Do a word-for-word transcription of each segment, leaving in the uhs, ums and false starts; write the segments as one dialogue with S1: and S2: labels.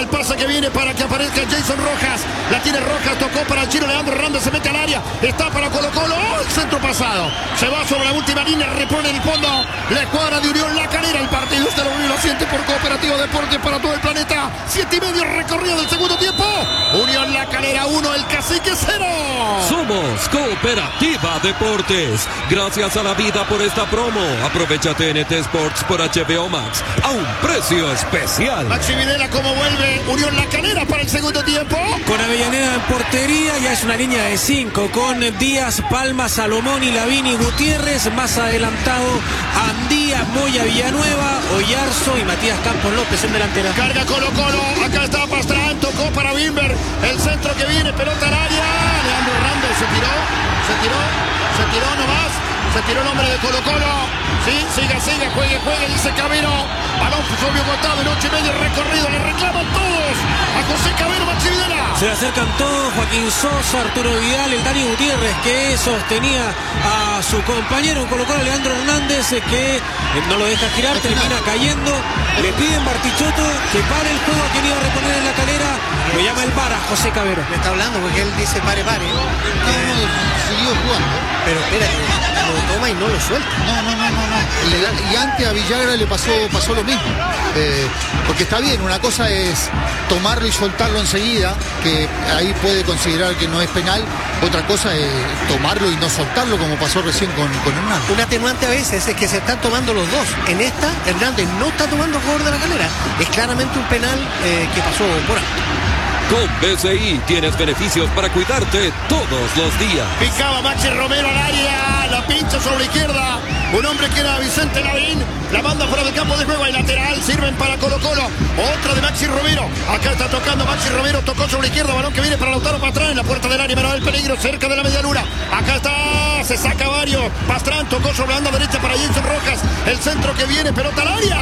S1: el pase que viene para que aparezca Jason Rojas. La tiene Rojas, tocó para el chino Leandro Hernández, se mete al área. Está para Colo Colo. ¡Oh! El centro pasado. Se va sobre la última línea, repone el fondo. La escuadra de Unión La Calera. El partido usted lo, lo siente por Cooperativa Deportes para todo el planeta. Siete y medio recorrido del segundo tiempo. Unión La Calera uno, el Cacique cero.
S2: Somos Cooperativa Deportes. Gracias a la vida por esta promo. Aprovecha T N T Sports por H B O Max a un precio especial.
S1: Maxi Videla, como vuelve Unión La Calera para el segundo tiempo.
S3: Con Avellaneda en portería, ya es una línea de cinco. Con Díaz, Palma, Salomón y Lavini Gutiérrez. Más adelantado, Andía, Moya, Villanueva, Oyarzo y Matías Campos López en delantera.
S1: Carga Colo Colo. Acá está Pastrán. Tocó para Bimber. El centro que viene, pelota al área. Leandro Hernández se tiró. Se tiró. Se tiró nomás. Se tiró el hombre de Colo Colo. Sí, siga, siga, juegue, juegue, dice Cabero. Balón sobre costado en ocho y medio recorrido. Le reclaman todos a José Cabero, Maxi Videla.
S3: Se le acercan todos, Joaquín Sosa, Arturo Vidal, el Dani Gutiérrez, que sostenía a su compañero en Colo Colo, Leandro Hernández, que no lo deja girar, termina cayendo. Le piden Bartichotto que pare el juego a quien iba a reponer en La Calera. Lo llama el VAR a José Cabero.
S4: Le está hablando porque él dice pare, pare. No, no, no, siguió jugando. Pero espérate, lo toma y no lo suelta.
S5: No, no, no, no, no. Le, y antes a Villagra le pasó, pasó lo mismo. Eh, porque está bien, una cosa es tomarlo y soltarlo enseguida, que ahí puede considerar que no es penal. Otra cosa es tomarlo y no soltarlo, como pasó recién con, con Hernández.
S4: Un atenuante a veces es que se están tomando los dos. En esta, Hernández no está tomando el jugador de La Calera. Es claramente un penal eh, que pasó por alto.
S2: Con B C I tienes beneficios para cuidarte todos los días.
S1: Picaba Maxi Romero al área, la pincha sobre la izquierda. Un hombre que era Vicente Lavín. La manda fuera del campo de juego y lateral. Sirven para Colo Colo. Otra de Maxi Romero. Acá está tocando Maxi Romero. Tocó sobre la izquierda. Balón que viene para Lautaro Pastrán en la puerta del área. Pero el peligro cerca de la media luna. Acá está. Se saca varios. Pastrán tocó sobre la banda derecha para Jason Rojas. El centro que viene. Pelota al área.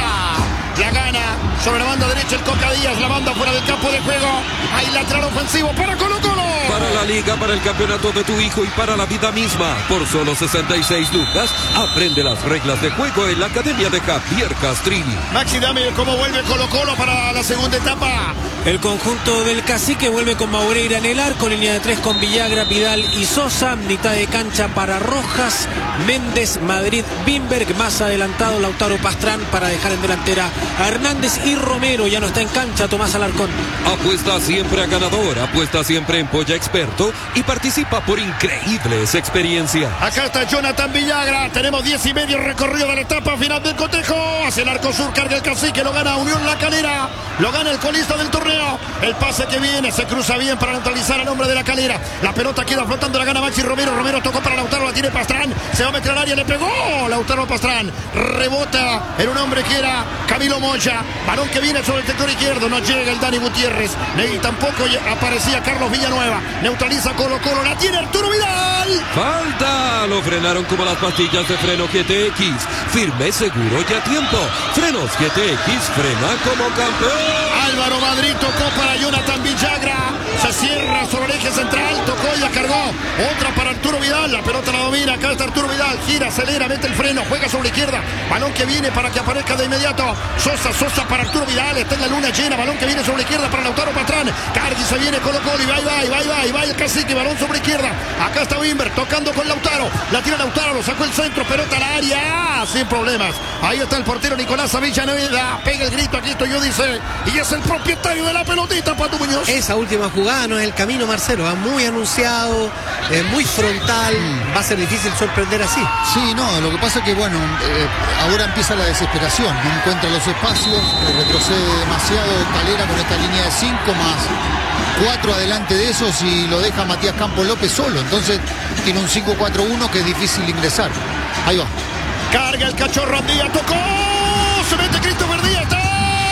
S1: La gana sobre la banda derecha el Coca Díaz. La banda fuera del campo de juego. Hay lateral ofensivo para Colo Colo.
S2: Para la liga, para el campeonato de tu hijo y para la vida misma. Por solo sesenta y seis lucas, aprende las reglas de juego en la Academia de Javier Castrini.
S1: Maxi, dame cómo vuelve Colo Colo para la segunda etapa.
S3: El conjunto del Cacique vuelve con Maureira en el arco, línea de tres con Villagra, Vidal y Sosa, mitad de cancha para Rojas, Méndez, Madrid, Bimberg, más adelantado Lautaro Pastrán para dejar en delantera a Hernández y Romero. Ya no está en cancha Tomás Alarcón.
S2: Apuesta siempre a ganador, apuesta siempre en Polla Experto y participa por increíbles experiencias.
S1: Acá está Jonathan Villagra. Tenemos diez y medio recorrido de la etapa final del cotejo. Hacia el arco sur, carga el Cacique, lo gana Unión La Calera, lo gana el colista del torneo. El pase que viene se cruza bien para neutralizar al hombre de La Calera. La pelota queda flotando, la gana Maxi Romero. Romero tocó para Lautaro, la tiene Pastrán. Se va a meter al área, le pegó Lautaro Pastrán. Rebota en un hombre que era Camilo Moya. Balón que viene sobre el sector izquierdo. No llega el Dani Gutiérrez. Ni tampoco aparecía Carlos Villanueva. Neutraliza Colo Colo. La tiene Arturo Vidal.
S2: ¡Falta! Lo frenaron como las pastillas de freno G T X. Firme, seguro y a tiempo. Frenos G T X, frena como campeón.
S1: Álvaro Madrid tocó para Jonathan Villagra. Se cierra sobre el eje central. Tocó y la cargó. Otra para Arturo Vidal. La pelota la domina. Acá está Arturo Vidal. Gira, acelera, mete el freno. Juega sobre la izquierda. Balón que viene para que aparezca de inmediato. Sosa, Sosa para Arturo Vidal. Está en la luna llena. Balón que viene sobre la izquierda para Lautaro Pastrán. Cargui se viene Colo Colo. Y va, y va, y va, y va, y va el Cacique. Balón sobre la izquierda. Acá está Wimber tocando con Lautaro. La tira Lautaro. Lo sacó el centro. Pelota al área. Sin problemas. Ahí está el portero Nicolás Villanueva. Pega el grito. Aquí estoy yo, dice. Y es el propietario de la pelotita, Pato Muñoz.
S4: Esa última jugada no es el camino, Marcelo. Va muy anunciado, eh, muy frontal. Va a ser difícil sorprender así.
S5: Sí, no, lo que pasa es que, bueno, eh, ahora empieza la desesperación. No encuentra los espacios, retrocede demasiado Calera con esta línea de cinco más cuatro adelante de esos y lo deja Matías Campos López solo. Entonces tiene un cinco cuatro uno que es difícil ingresar. Ahí va.
S1: Carga el cachorro Andía, tocó. Se mete Christopher Díaz. ¡Está!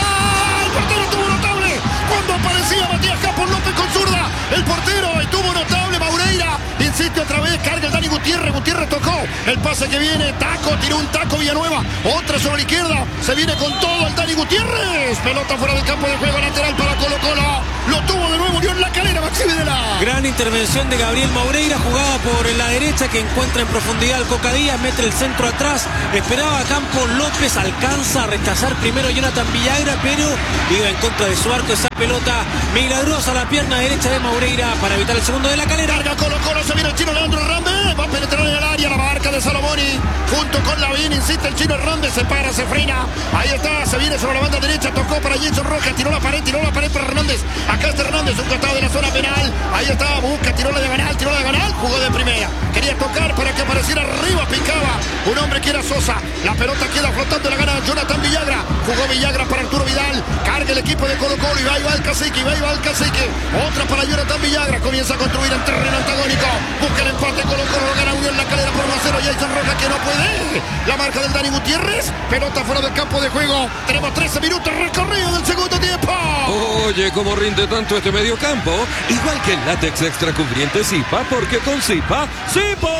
S1: El portero estuvo notable cuando aparecía Matías Campos López con zurda. El portero estuvo notable. Maureira insiste otra vez. Carga el Dani Gutiérrez. Gutiérrez tocó. El pase que viene. Taco. Tiró un taco Villanueva. Otra sobre la izquierda. Se viene con todo el Dani Gutiérrez. Pelota fuera del campo de juego lateral para Colo Colo. Lo tuvo de nuevo Unión La Calera. Maxi Videla.
S3: Gran intervención de Gabriel Maureira, jugada por la derecha que encuentra en profundidad al Coca Díaz, mete el centro atrás, esperaba a Campos López, alcanza a rechazar primero Jonathan Villagra, pero iba en contra de su arco esa pelota milagrosa a la pierna derecha de Maureira para evitar el segundo de la calera.
S1: Larga Colo Colo, se viene el chino Leandro Hernández, va a penetrar en el área, la marca de Salomoni, junto con Lavín, insiste el chino Hernández, se para, se frena, ahí está, se viene sobre la banda derecha, tocó para Jason Rojas, tiró la pared, tiró la pared para Hernández, acá está Hernández, un costado de la zona penal, ahí está, busca, tiró la diagonal, tiró la diagonal, jugó de primera, quería tocar para que apareciera arriba, picaba, un hombre que era Sosa, la pelota queda flotando, la gana Jonathan Villagra, jugó Villagra para Arturo Vidal, carga el equipo de Colo Colo y va, y va el cacique, y va, y va el cacique, otra para Jonathan Villagra, comienza a construir en terreno antagónico, busca el empate, Colo Colo lo gana Unión, la calera por uno a cero, Jason Rojas que no puede, la marca del Dani Gutiérrez, pelota fuera del campo de juego, tenemos trece minutos recorrido del segundo tiempo.
S2: Oye, cómo rinde tanto este mediocampo, igual que el látex extra cubriente Zipa, porque con Zipa, ¡Zipo!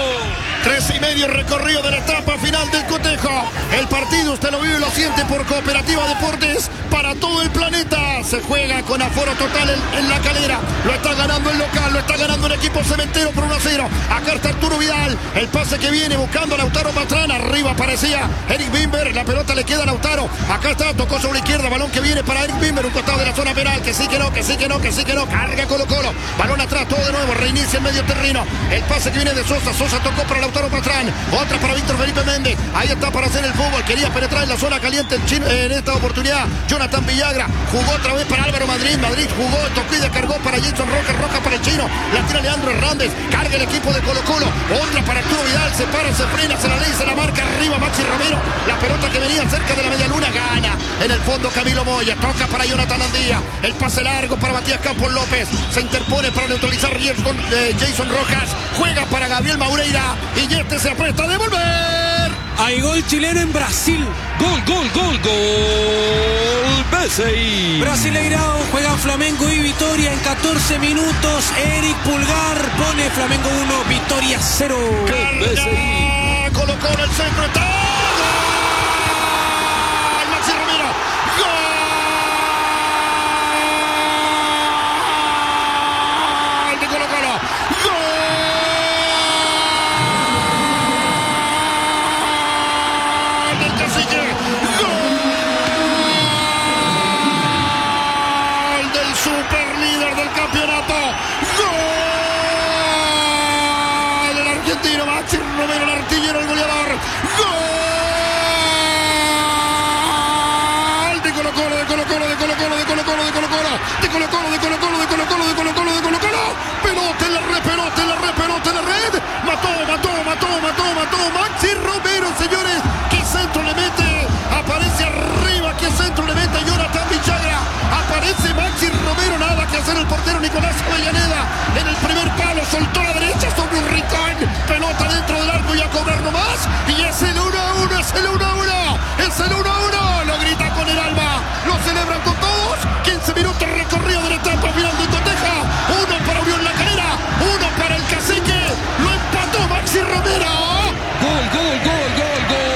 S1: Tres y medio recorrido de la etapa final del cotejo. El partido usted lo vive y lo siente por Cooperativa Deportes para todo el planeta. Se juega con aforo total en, en la calera. Lo está ganando el local, lo está ganando el equipo cementero por uno a cero. Acá está Arturo Vidal. El pase que viene buscando a Lautaro Pastrana. Arriba aparecía Eric Bimber. La pelota le queda a Lautaro. Acá está, tocó sobre la izquierda. Balón que viene para Eric Bimber. Un costado de la zona penal. Que sí, que no, que sí, que no, que sí, que no. Carga Colo Colo. Balón atrás, todo de nuevo. Reinicia el medio terreno. El pase que viene de Sosa. Sosa tocó para Lautaro Pastrán. Otra para Víctor Felipe Méndez. Ahí está para hacer el fútbol. Quería penetrar en la zona caliente el chino, en esta oportunidad. Jonathan Villagra jugó otra vez para Álvaro Madrid. Madrid jugó, tocó y descargó para Jason Rojas. Rojas para el chino. La tira Leandro Hernández. Carga el equipo de Colo Colo. Otra para Arturo Vidal. Se para, se frena, se la ley, se la marca arriba Maxi Romero. La pelota que venía cerca de la media luna gana. En el fondo Camilo Moya. Toca para Jonathan Andía. El pase largo para Matías Campos López. Se interpone para neutralizar Jason, eh, Jason Rojas. Juega para Gabriel Maureira. Y este se apuesta a devolver.
S3: Hay gol chileno en Brasil.
S2: Gol, gol, gol, gol. B C I.
S3: Brasileirao juega Flamengo y Vitória en catorce minutos. Eric Pulgar pone Flamengo uno, Vitória cero.
S2: B C I.
S1: Colo Colo el centro está. ¡Gol! Maxi Romero. ¡Gol! De Colo Colo. ¡Gol! Super líder del campeonato. Gol del argentino Maxi Romero, el artillero, el goleador. Gol de Colo Colo, de Colo Colo, de Colo Colo, de Colo Colo, de Colo Colo, de Colo Colo, de Colo Colo, de Colo Colo, de Colo Colo, de Colo Colo. Pelota en la red, pelota en la red, pelota en la red. Mató, mató, mató, mató, mató Maxi Romero, señores. ¿Qué centro le mete? Aparece arriba, ¿qué centro le mete Jonathan Villagra? Aparece Maxi Romero, nada que hacer el portero Nicolás Avellaneda. En el primer palo soltó la derecha sobre un rincón. Pelota dentro del arco y a cobrar nomás. Y es el uno a uno, es el uno a uno. Es el uno a uno. Lo grita con el alma. Lo celebran con todos. quince minutos recorrido de la etapa final de Coteja. Uno para Unión La Calera. Uno para el cacique. Lo empató Maxi Romero.
S2: Gol, gol, gol, gol, gol.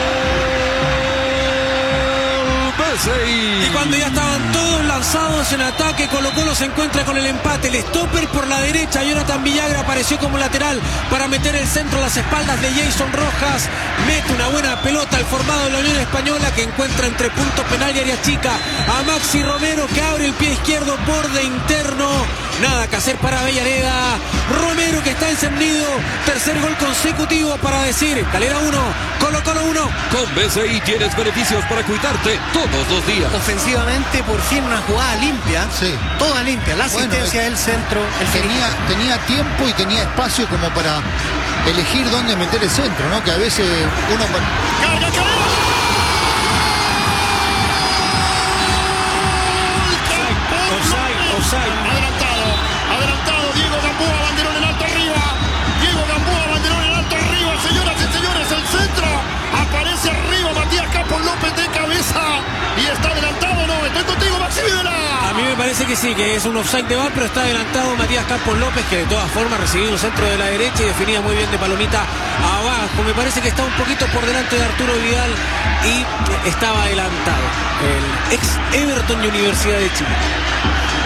S2: B C I.
S3: Y cuando ya estaban todos lanzados en ataque, Colo Colo se encuentra con el empate. El stopper por la derecha, Jonathan Villagra apareció como lateral para meter el centro a las espaldas de Jason Rojas. Mete una buena pelota al formado de la Unión Española, que encuentra entre punto penal y área chica a Maxi Romero, que abre el pie izquierdo, borde interno. Nada que hacer para Avellaneda. Romero, que está encendido. Tercer gol consecutivo para decir: Calera uno, Colo Colo uno.
S2: Con B C I tienes beneficios para cuidarte todos los días.
S4: Ofensivamente, por fin una jugada limpia.
S5: Sí.
S4: Toda limpia. La
S5: Bueno,
S4: asistencia del centro. El
S5: Tenía, tenía tiempo y tenía espacio como para elegir dónde meter el centro, ¿no? Que a veces uno...
S1: ¡Carga, carga!
S3: Offside, offside.
S1: Adelantado, adelantado, Diego Gamboa, banderón en alto arriba. Diego Gamboa, banderón en alto arriba, señoras y señores, el centro. Aparece arriba Matías Campos López de cabeza. Y está adelantado, ¿no? Estoy contigo, Maxi Videla.
S3: A mí me parece que sí, que es un offside de bar, pero está adelantado Matías Campos López, que de todas formas recibió un centro de la derecha y definía muy bien de palomita abajo. Me parece que está un poquito por delante de Arturo Vidal y estaba adelantado el ex Everton y Universidad de Chile.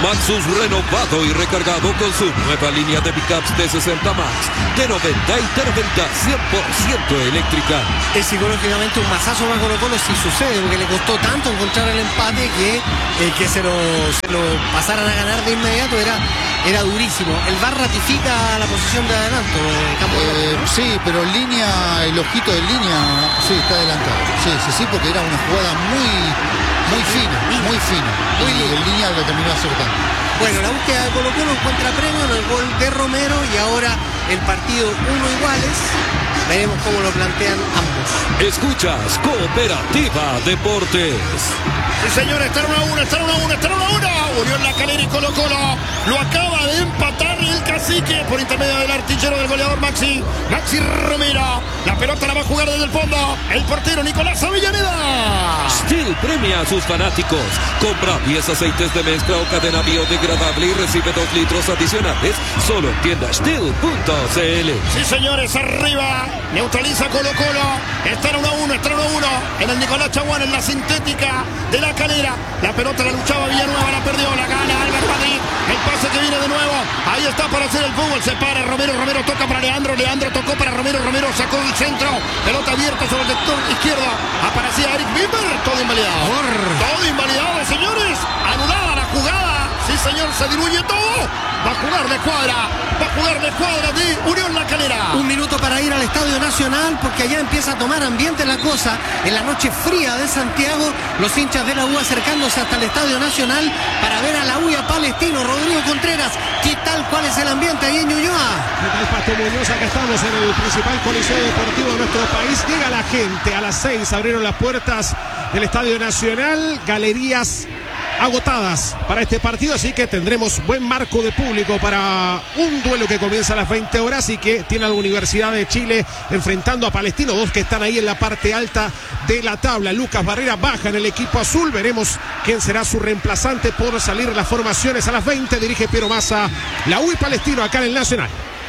S2: Maxus renovado y recargado con su nueva línea de pickups de sesenta Max, de noventa y de noventa, cien por ciento eléctrica.
S4: Es psicológicamente un mazazo para Colo Colo si sucede, porque le costó tanto encontrar el empate que eh, que se lo, se lo pasaran a ganar de inmediato era, era durísimo. El V A R ratifica la posición de adelanto de Campo
S5: Eh, sí, pero en línea, el ojito de línea, sí, está adelantado. Sí, sí, sí, porque era una jugada muy, muy fina, muy fina.
S4: Muy
S5: y
S4: linda.
S5: en línea lo terminó acertando.
S4: Bueno, la búsqueda de Colo Colo encuentra premio en el gol de Romero y ahora el partido uno iguales. Veremos cómo lo plantean ambos.
S2: Escuchas Cooperativa Deportes.
S1: Sí, señor, está uno a uno, está uno a uno, está uno a uno. Unión La Calera y Colo Colo. Lo acaba de empatar el cacique por intermedio del artillero del goleador Maxi. Maxi Romero. La pelota la va a jugar desde el fondo. El portero Nicolás Avellaneda.
S2: Steel premia a sus fanáticos. Compra diez aceites de mezcla o cadena biodegradable y recibe dos litros adicionales solo en tienda steel punto c l.
S1: Sí, señores, arriba. Neutraliza Colo Colo. Está uno a uno, está uno a uno. En el Nicolás Chaguán, en la sintética de La Calera. La pelota la luchaba Villanueva, la perdió, la gana Álvaro Madrid. El pase que viene de nuevo. Ahí está para hacer el fútbol. Se para Romero, Romero toca para Leandro. Leandro tocó para Romero, Romero sacó el centro. Pelota abierta sobre el sector izquierdo. Aparecía Eric Wimber. Todo invalidado. Todo invalidado, señores. Anulada la jugada. Sí, señor, se diluye todo. Va a jugar de cuadra. Va a jugar de cuadra de Unión La Calera.
S4: Un minuto para ir al Estadio Nacional porque allá empieza a tomar ambiente la cosa. En la noche fría de Santiago, los hinchas de la U acercándose hasta el Estadio Nacional para ver a la U y a Palestino. Rodrigo Contreras, ¿qué tal? ¿Cuál es el ambiente ahí en Ñuñoa?
S6: ¿Qué tal, Pato Muñoz? Acá estamos en el principal coliseo deportivo de nuestro país. Llega la gente. A las seis abrieron las puertas del Estadio Nacional. Galerías agotadas para este partido, así que tendremos buen marco de público para un duelo que comienza a las veinte horas y que tiene a la Universidad de Chile enfrentando a Palestino, dos que están ahí en la parte alta de la tabla. Lucas Barrera baja en el equipo azul, veremos quién será su reemplazante por salir las formaciones. A las veinte dirige Piero Massa, la U y Palestino acá en el Nacional.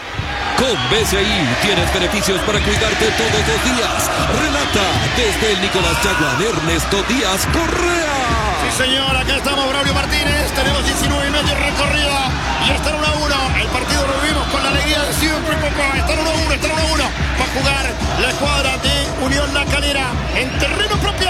S2: Con B C I tienes beneficios para cuidarte todos los días. Relata desde el Nicolás Chaguán, Ernesto Díaz Correa.
S1: Sí, señor, acá estamos, Braulio Martínez. Tenemos diecinueve y medio recorrido. Y está uno a uno. El partido lo vivimos con la alegría de siempre, papá. Está uno a uno, está uno a uno. Va a jugar la escuadra de Unión La Calera en terreno propio.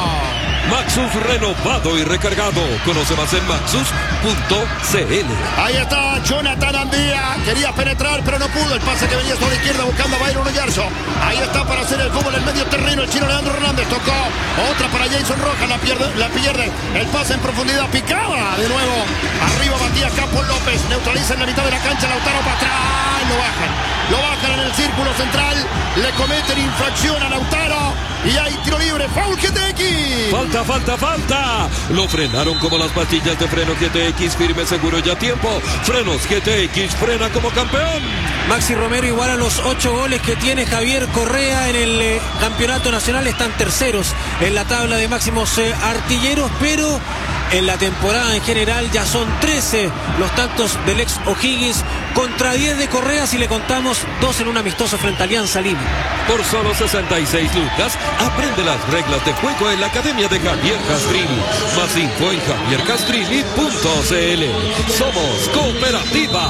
S2: Maxus renovado y recargado. Conoce más en maxus punto c l.
S1: Ahí está Jonathan Andía. Quería penetrar, pero no pudo. El pase que venía sobre la izquierda buscando a Byron Oyarzo. Ahí está para hacer el fútbol en medio terreno. El chino Leandro Hernández tocó. Otra para Jason Rojas. La pierde, la pierde. El pase en profundidad. Picaba de nuevo. Arriba Matías Campos López. Neutraliza en la mitad de la cancha. Lautaro para atrás. Lo bajan. Lo bajan en el círculo central. Le cometen infracción a Lautaro. Y hay tiro libre. Foul G T X.
S2: Falta, falta, falta. Lo frenaron como las pastillas de freno G T X. Firme, seguro y a tiempo. Frenos G T X. Frena como campeón.
S3: Maxi Romero igual a los ocho goles que tiene Javier Correa en el eh, campeonato nacional. Están terceros en la tabla de máximos eh, artilleros, pero en la temporada en general ya son trece los tantos del ex O'Higgins contra diez de Correa, si le contamos dos en un amistoso frente a Alianza Lima.
S2: Por solo sesenta y seis lucas, aprende las reglas de juego en la Academia de Javier Castrilli. Más info en javier castrilli punto c l. Somos Cooperativa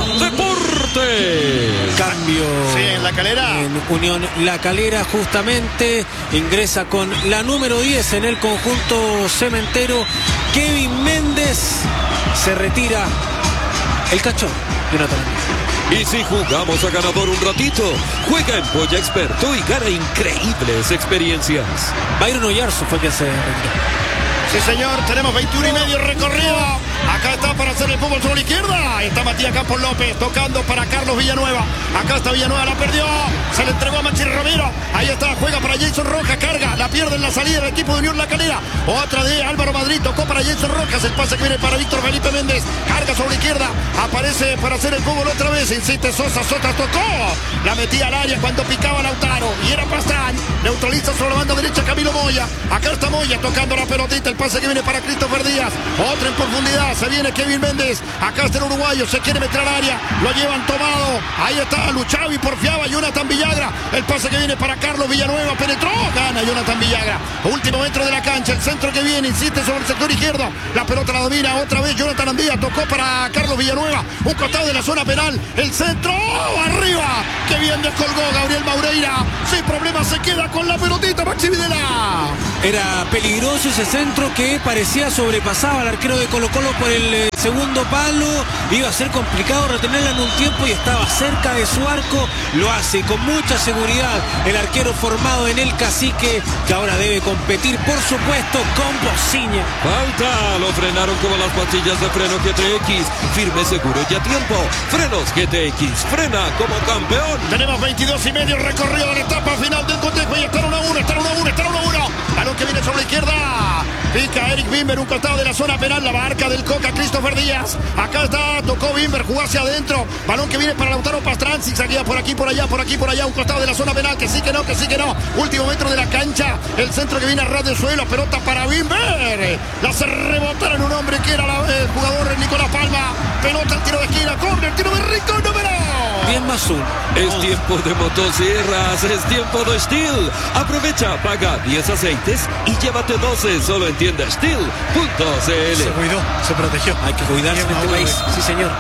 S2: Deportes.
S3: Cambio
S1: Sí, en La Calera.
S3: en Unión La Calera, justamente ingresa con la número diez en el conjunto cementero. Kevin Méndez, se retira el cachorro. Jonathan.
S2: Y si jugamos a ganador un ratito, juega en Polla Experto y gana increíbles experiencias.
S3: Byron Oyarzo fue quien se retiró.
S1: Sí, señor, tenemos veintiuno y medio recorrido. Acá está para hacer el fútbol sobre la izquierda. Ahí está Matías Campos López tocando para Carlos Villanueva. Acá está Villanueva, la perdió. Se le entregó a Maxi Romero. Ahí está, juega para Jason Rojas, carga. La pierde en la salida del equipo de Unión La Calera. Otra de Álvaro Madrid, tocó para Jason Rojas. El pase que viene para Víctor Felipe Méndez. Carga sobre la izquierda. Aparece para hacer el fútbol otra vez. Insiste Sosa, Sosa tocó. La metía al área cuando picaba Lautaro. Y era Pastrán. Neutraliza sobre la banda derecha Camilo Moya. Acá está Moya tocando la pelotita. El pase que viene para Christopher Díaz. Otra en profundidad. Se viene Kevin Méndez. Acá está el uruguayo. Se quiere meter al área. Lo llevan tomado. Ahí está Luchava y porfiaba Jonathan Villagra. El pase que viene para Carlos Villanueva. Penetró. Gana Jonathan Villagra. Último metro de la cancha. El centro que viene. Insiste sobre el sector izquierdo. La pelota la domina. Otra vez Jonathan Andía, tocó para Carlos Villanueva, un costado de la zona penal, el centro, ¡oh, arriba! ¡Qué bien descolgó Gabriel Maureira! Sin problema se queda con la pelotita Maxi Videla.
S3: Era peligroso ese centro que parecía sobrepasaba al arquero de Colo Colo por el eh, segundo palo. Iba a ser complicado retenerla en un tiempo y estaba cerca de su arco. Lo hace con mucha seguridad el arquero formado en el Cacique, que ahora debe competir, por supuesto, con Bociña.
S2: Falta, lo frenaron como las pastillas de freno G T X. Firme, seguro y a tiempo. Frenos G T X, frena como campeón.
S1: Tenemos veintidós y medio recorrido de la etapa final del cotejo y está uno a uno, está uno a uno, está uno a uno. Balón que viene sobre la izquierda. Pica Eric Bimber, un costado de la zona penal, la marca del Coca Christopher Díaz. Acá está, tocó Bimber, jugó hacia adentro. Balón que viene para Lautaro Pastrán, zigzaguea por aquí, por allá, por aquí, por allá. Un costado de la zona penal, que sí, que no, que sí, que no. Último metro de la cancha. El centro que viene a ras de suelo, pelota para Bimber. La hace rebotar en un hombre que era la, el jugador Nicolás Palma. Pelota al tiro de esquina, corner, tiro de rico, número.
S3: Bien más uno.
S2: Es tiempo de motosierras, es tiempo de Steel. Aprovecha, paga diez aceites y llévate doce solo en tienda steel punto c l.
S3: Se cuidó, se protegió. Hay que cuidarse en este país. Sí, señor.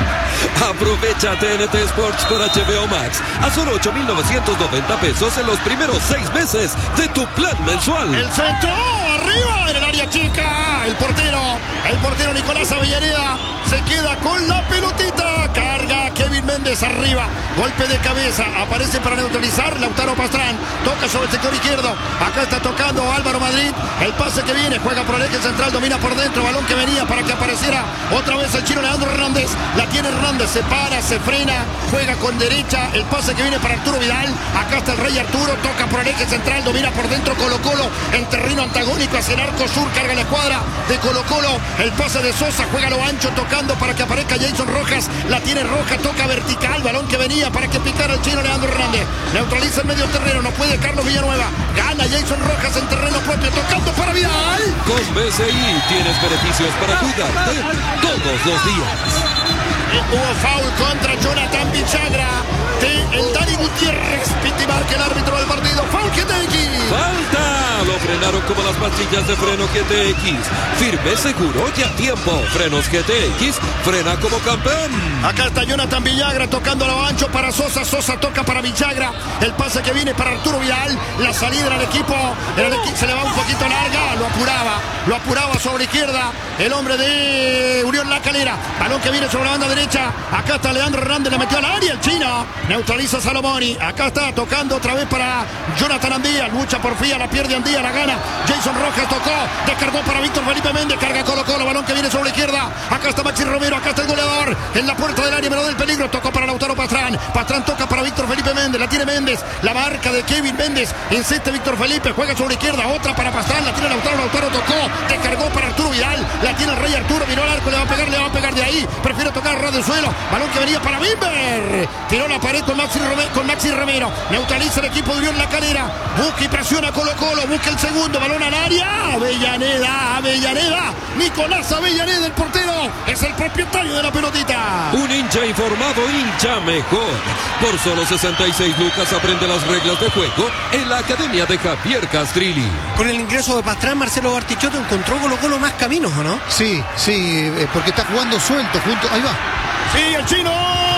S2: Aprovecha T N T Sports por H B O Max a solo ocho mil novecientos noventa pesos en los primeros seis meses de tu plan mensual.
S1: El centro, arriba en el área chica. El portero, el portero Nicolás Avellaneda se queda con la pelotita. Carga Kevin Méndez arriba. Golpe de cabeza. Aparece para neutralizar Lautaro Pastrán. Toca sobre el sector izquierdo. Acá está tocando Álvaro Madrid. El pase que viene. Juega por el eje central. Domina por dentro. Balón que venía para que apareciera otra vez el chino Leandro Hernández. La tiene Hernández. Se para, se frena. Juega con derecha. El pase que viene para Arturo Vidal. Acá está el Rey Arturo. Toca por el eje central. Domina por dentro Colo Colo. En terreno antagónico hacia el arco sur. Carga la escuadra de Colo Colo. El pase de Sosa. Juega lo ancho. Tocando para que aparezca Jason Rojas. La tiene Roja. Toca vertical. Balón que venía para que picara el chino Leandro Hernández. Neutraliza el medio terreno. No puede Carlos Villanueva. Gana Jason Rojas en terreno propio. Tocando para Vidal.
S2: Con B C I tienes beneficios para cuidarte todos los días.
S1: Hubo foul contra Jonathan Villagra de el Dani Gutiérrez. Piti marca el árbitro del partido. Foul G T X.
S2: ¡Falta! Lo frenaron como las pastillas de freno G T X. Firme, seguro y a tiempo. Frenos G T X, frena como campeón.
S1: Acá está Jonathan Villagra tocando lo ancho para Sosa. Sosa toca para Villagra. El pase que viene para Arturo Vidal. La salida del equipo. El equipo se le va un poquito larga. Lo apuraba. Lo apuraba sobre izquierda. El hombre de Urión La Calera. Balón que viene sobre la banda derecha. Acá está Leandro Hernández. Le metió al área el chino. Neutraliza a Salomoni. Acá está tocando otra vez para Jonathan Andía. Lucha por Fía. La pierde Andía. La gana. Jason Rojas tocó. Descargó para Víctor Felipe Méndez. Carga Colo Colo. Balón que viene sobre la izquierda. Acá está Maxi Romero. Acá está el goleador. En la puerta del área. Pero del peligro. Tocó para Lautaro Pastrán. Pastrán toca para Víctor Felipe Méndez. La tiene Méndez. La marca de Kevin Méndez. Insiste Víctor Felipe. Juega sobre la izquierda. Otra para Pastrán. La tiene Lautaro. Lautaro tocó. Descargó para Arturo Vidal. La tiene el Rey Arturo. Miró al arco. Le va a pegar. Le va a pegar de ahí. Prefiere tocar a ras del suelo. Balón que venía para Bimber. Tiró la pared con Maxi Romero. Con Maxi Romero. Neutraliza el equipo de Urión La Calera. Busca y presiona Colo Colo. Busca el segundo. Balón al área. Avellaneda. Avellaneda. Nicolás Avellaneda, el portero. Es el propietario de la pelotita.
S2: Un hincha informado, hincha mejor. Por solo sesenta y seis lucas aprende las reglas de juego en la Academia de Javier Castrilli.
S4: Con el ingreso de Pastrán, Marcelo Bartichotto encontró Colo Colo más caminos, ¿o no?
S5: Sí, sí, porque está jugando suelto junto. Ahí va.
S1: Sí, el chino.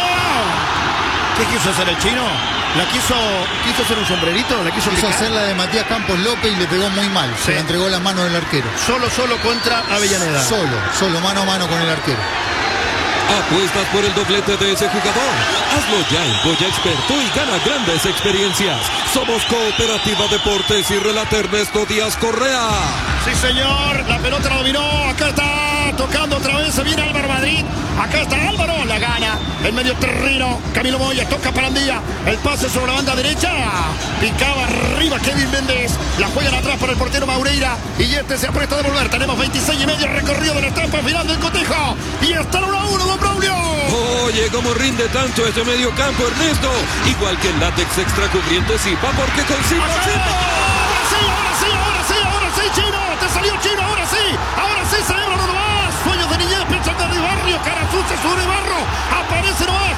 S1: ¿Qué quiso hacer el chino? ¿La quiso, quiso hacer un sombrerito? ¿La quiso,
S5: quiso
S1: picar?
S5: hacer la de Matías Campos López y le pegó muy mal.
S1: Sí.
S5: Se la entregó la mano del arquero.
S1: Solo, solo contra Avellaneda.
S5: Solo, solo, mano a mano con el arquero.
S2: Apuestas por el doblete de ese jugador. Hazlo ya en Goya Experto y gana grandes experiencias. Somos Cooperativa Deportes y relata Ernesto Díaz Correa.
S1: Sí, señor. La pelota la dominó. Acá está tocando otra vez. Se viene Álvaro Madrid. Acá está Álvaro. La gana. El medio terreno. Camilo Moya toca para Andía. El pase sobre la banda derecha. Picaba arriba Kevin Méndez. La juegan atrás para el portero Maureira. Y este se apuesta a devolver. Tenemos veintiséis y medio recorrido de la etapa final del cotejo. Y está el uno a uno, don Braulio.
S2: Oye, cómo rinde tanto este medio campo, Ernesto. Igual que el látex extra cubriente Zipa, porque con Zipa,
S1: Ahora sí,
S2: Zipa.
S1: ahora sí, ahora sí, ahora sí, chino. Te salió chino, ahora sí. Ahora sí, celebra uno más. Sueños de niñez, pensando de barrio. Cara sucia sobre barro. Aparece nomás.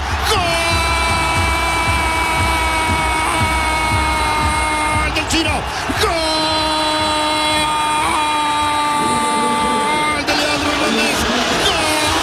S1: ¡Gol del chino! ¡Gol de Leandro Hernández! ¡Gol!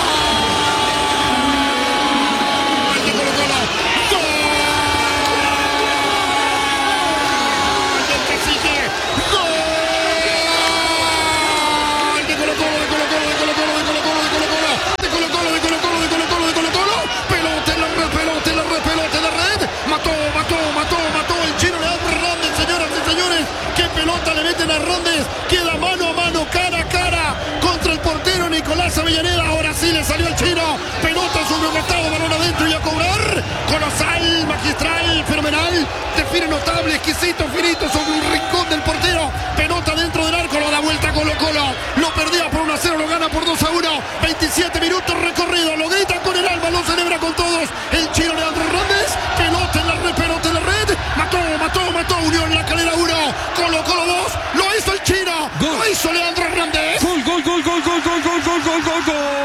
S1: Avellaneda, ahora sí le salió el chino. Pelota sobre un estado, balón adentro y a cobrar. Colosal, magistral, fenomenal. Define notable, exquisito, finito sobre un rincón del portero. Pelota dentro del arco, lo da vuelta Colo Colo. Lo perdía por uno a cero, lo gana por dos a uno. veintisiete minutos recorrido, lo grita con el alma, lo celebra con todos. El chino Leandro Hernández, pelota en la red, pelota en la red. Mató, mató, mató, unió en la calera uno. Colo Colo dos, lo hizo el chino.
S2: Gol.
S1: Lo hizo Leandro Hernández.
S2: Gol, gol, gol, gol, gol, gol, gol, gol, gol, gol,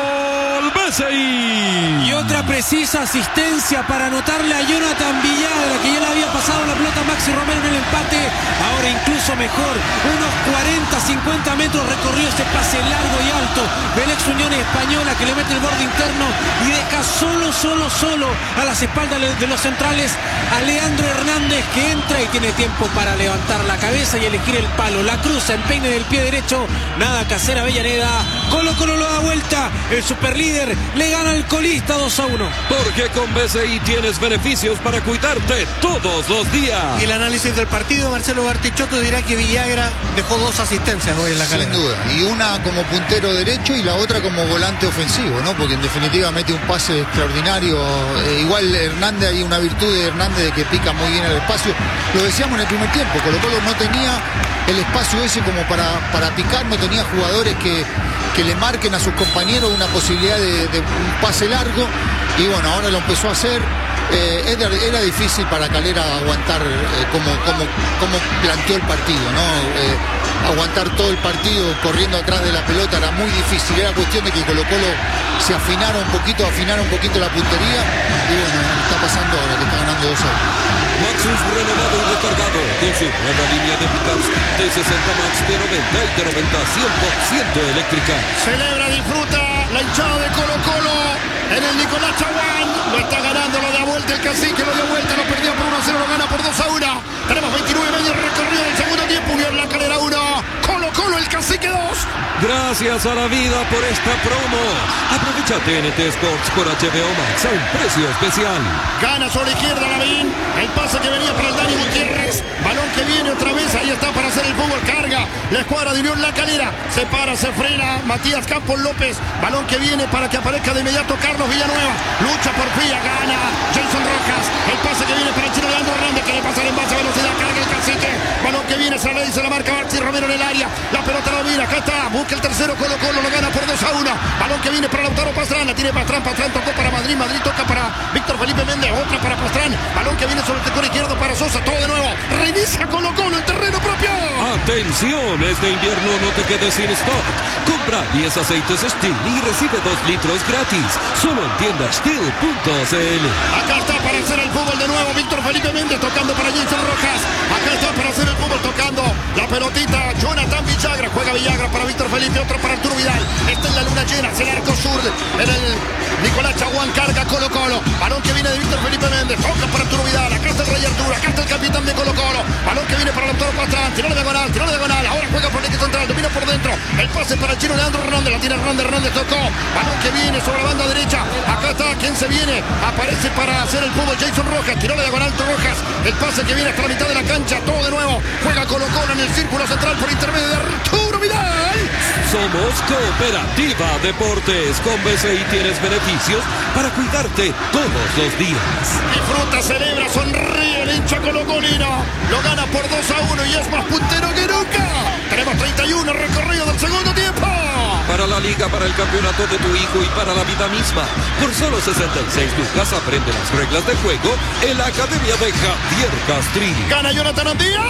S2: gol. B C I.
S3: Y otra precisa asistencia para anotarle a Jonathan Villagra, que ya le había pasado la pelota a Maxi Romero en el empate. Ahora incluso mejor, unos cuarenta, cincuenta metros recorrió ese pase largo y alto del ex Unión Española, que le mete el borde interno y deja solo, solo, solo a las espaldas de los centrales a Leandro Hernández, que entra y tiene tiempo para levantar la cabeza y elegir el palo. La cruza, empeine del pie derecho, nada que hacer Avellaneda. Colo Colo lo da vuelta, el superlíder le gana al colista dos a uno.
S2: Porque con B C I tienes beneficios para cuidarte todos los días.
S4: Y el análisis del partido, Marcelo Bartichotto dirá que Villagra dejó dos asistencias hoy en la calera.
S5: Sin duda, y una como puntero derecho y la otra como volante ofensivo, ¿no? Porque en definitiva mete un pase extraordinario. Eh, igual Hernández, hay una virtud de Hernández de que pica muy bien el espacio. Lo decíamos en el primer tiempo, Colo Colo no tenía el espacio ese como para, para picar, no tenía jugadores que, que le marquen a sus compañeros una posibilidad de, de un pase largo, y bueno, ahora lo empezó a hacer. Eh, era, era difícil para Calera aguantar eh, como, como, como planteó el partido, ¿no? Eh, aguantar todo el partido corriendo atrás de la pelota era muy difícil. Era cuestión de que Colo Colo se afinara un poquito, afinara un poquito la puntería, y bueno, está pasando ahora que está ganando dos a uno.
S2: Maxus renovado y recargado con su nueva línea de pickups de sesenta Max, de noventa y de noventa, cien por ciento eléctrica.
S1: Celebra, disfruta la hinchada de Colo Colo en el Nicolás Chaguán. Lo está ganando, lo da vuelta el cacique, lo dio vuelta, lo perdió por uno a cero, lo gana por dos a uno. Tenemos veintinueve medio recorrido del segundo tiempo. Unión La Calera uno, Colo Colo el cacique dos.
S2: Gracias a la vida por esta promo. Aprovecha T N T Sports por H B O Max a un precio especial.
S1: Gana sobre la izquierda Lavín. El pase que venía para el Dani Gutiérrez. Balón que viene otra vez. Ahí está para hacer el fútbol. Carga la escuadra de Unión La Calera. Se para, se frena Matías Campos López. Balón que viene para que aparezca de inmediato Carlos Villanueva. Lucha por Fía. Gana Jason Rojas. El pase que viene para el chino Leandro Hernández, que le pasa el envase a velocidad. Carga el cacique. Balón que viene. Se le dice la marca Maxi Romero en el área. La pelota lo mira. Acá está. Busca el tercero. Colo Colo lo gana por dos a uno. Balón que viene para Lautaro Pastrán. La tiene Pastrán. Pastrán tocó para Madrid. Madrid toca para Víctor Felipe Méndez. Otra para Pastrán. Balón que viene sobre el sector izquierdo para Sosa. Todo de nuevo. Reinicia Colo Colo en terreno propio.
S2: Atención, este invierno no te quedes sin stock. Compra diez aceites Steel y recibe dos litros gratis. Solo en tienda steel punto c l.
S1: Acá está para hacer el fútbol de nuevo Víctor Felipe Méndez tocando para Jason Rojas. Acá está para hacer el fútbol tocando la pelotita Jonathan Villagra. Juega Villagra para Víctor Felipe, otro para Arturo Vidal. Está en la luna llena, hacia el arco sur en el Nicolás Chaguán. Carga Colo Colo. Balón que viene de Víctor Felipe Méndez. Toca para Arturo Vidal. Acá está el Rey Arturo. Acá está el capitán de Colo Colo. Balón que viene para Lautaro Pastrán. Tiró la diagonal, tiró la diagonal. Ahora juega por el eje central. Domina por dentro. El pase para el chino Leandro Hernández. La tiene Hernández. Hernández tocó. Balón que viene sobre la banda derecha. Acá está. ¿Quién se viene? Aparece para hacer el fútbol Jason Rojas. Tiró la diagonal Rojas. El pase que viene hasta la mitad de la cancha. Todo de nuevo. Juega Colo Colo en el círculo central por intermedio de Arturo Vidal.
S2: Somos Cooperativa Deportes. Con B C I tienes beneficios para cuidarte todos los días.
S1: Disfruta, celebra, sonríe el hincha colocolino. Lo gana por dos a uno y es más puntero que nunca. Tenemos treinta y uno recorrido del segundo tiempo.
S2: Para la liga, para el campeonato de tu hijo y para la vida misma. Por solo sesenta y seis lucas aprende las reglas de juego en la academia de Javier Castrini.
S1: Gana Jonathan Andía.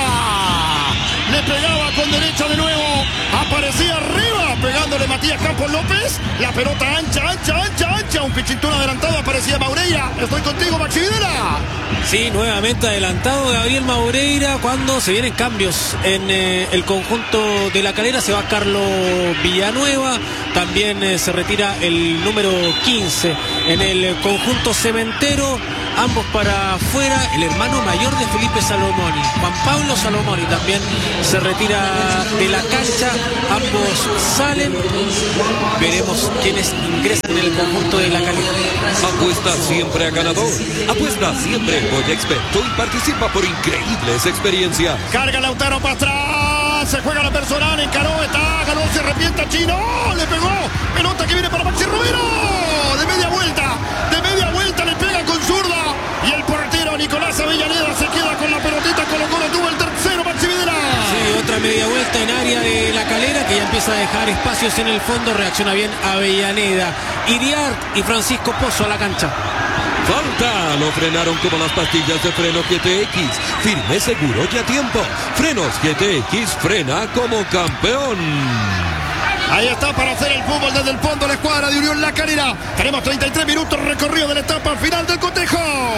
S1: Le pegaba con derecha de nuevo. Aparecía arriba, pegándole Matías Campos López. La pelota ancha, ancha, ancha, ancha. Un pichintún adelantado, aparecía Maureira. Estoy contigo, Maxi Videla.
S3: Sí, nuevamente adelantado Gabriel Maureira cuando se vienen cambios en eh, el conjunto de La Calera. Se va Carlos Villanueva. También eh, se retira el número quince en el conjunto cementero. Ambos para afuera. El hermano mayor de Felipe Salomoni, Juan Pablo Salomoni, también se retira de la cancha. Ambos salen. Veremos quiénes ingresan en el conjunto de La Calera.
S2: Apuesta siempre a ganador. Apuesta siempre en Boya Experto y participa por increíbles experiencias.
S1: Carga Lautaro Pastrán. China, se juega la personal, encaró, está, ganó, se arrepienta Chino, ¡oh! Le pegó, pelota que viene para Maxi Romero, de media vuelta, de media vuelta le pega con zurda, y el portero Nicolás Avellaneda se queda con la pelotita, Colo Colo tuvo el tercero, Maxi Videla.
S3: Sí, otra media vuelta en área de La Calera, que ya empieza a dejar espacios en el fondo, reacciona bien Avellaneda. Iriart y Francisco Pozo a la cancha.
S2: Falta, lo frenaron como las pastillas de freno G T X. Firme, seguro y a tiempo. Frenos G T X, frena como campeón.
S1: Ahí está para hacer el fútbol desde el fondo la escuadra de Unión La Calera. Tenemos treinta y tres minutos recorrido de la etapa final del cotejo.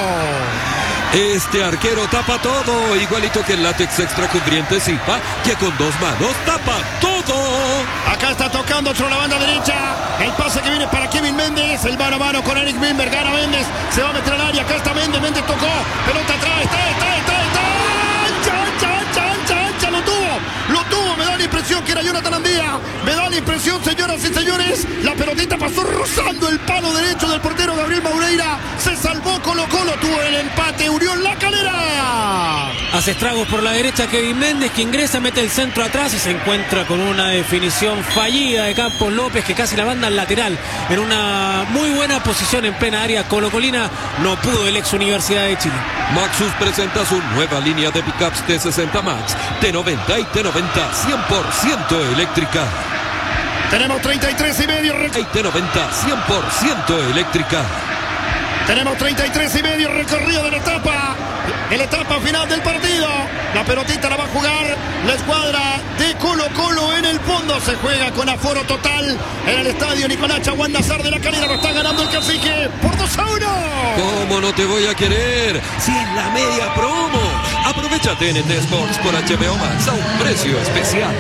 S2: Este arquero tapa todo, igualito que el látex extra cubriente Zipa, que con dos manos tapa todo.
S1: Acá está tocando sobre la banda derecha. El pase que viene para Kevin Méndez. El mano a mano con Eric Wimber. Gana Méndez. Se va a meter al área. Acá está Méndez. Méndez tocó. Pelota atrás. Está, está, está, está. Ancha, ancha, ancha, ancha, ancha. Lo tuvo. Lo tuvo. Me da la impresión que era Jonathan Andía. Me da la impresión, señoras y señores. La pelotita pasó rozando el palo derecho del portero Gabriel Maureira. Se salvó Colo Colo. Tuvo el empate. Unión La Calera.
S3: Hace estragos por la derecha Kevin Méndez, que ingresa, mete el centro atrás y se encuentra con una definición fallida de Campos López, que casi la manda al lateral. En una muy buena posición en plena área colocolina. No pudo el ex Universidad de Chile.
S2: Maxus presenta su nueva línea de pickups T sesenta Max, T noventa y T noventa cien por ciento eléctrica.
S1: Tenemos treinta y tres y medio.
S2: Y T noventa cien por ciento eléctrica.
S1: Tenemos treinta y tres y medio recorrido de la etapa. En la etapa final del partido. La pelotita la va a jugar la escuadra de Colo Colo en el fondo. Se juega con aforo total en el estadio Nicolás Chaguán Nazar de La Calera. Lo está ganando el Cacique por dos a uno.
S2: ¿Cómo no te voy a querer? Si en la media promo. Aprovecha T N T Sports por H B O Max a un precio especial.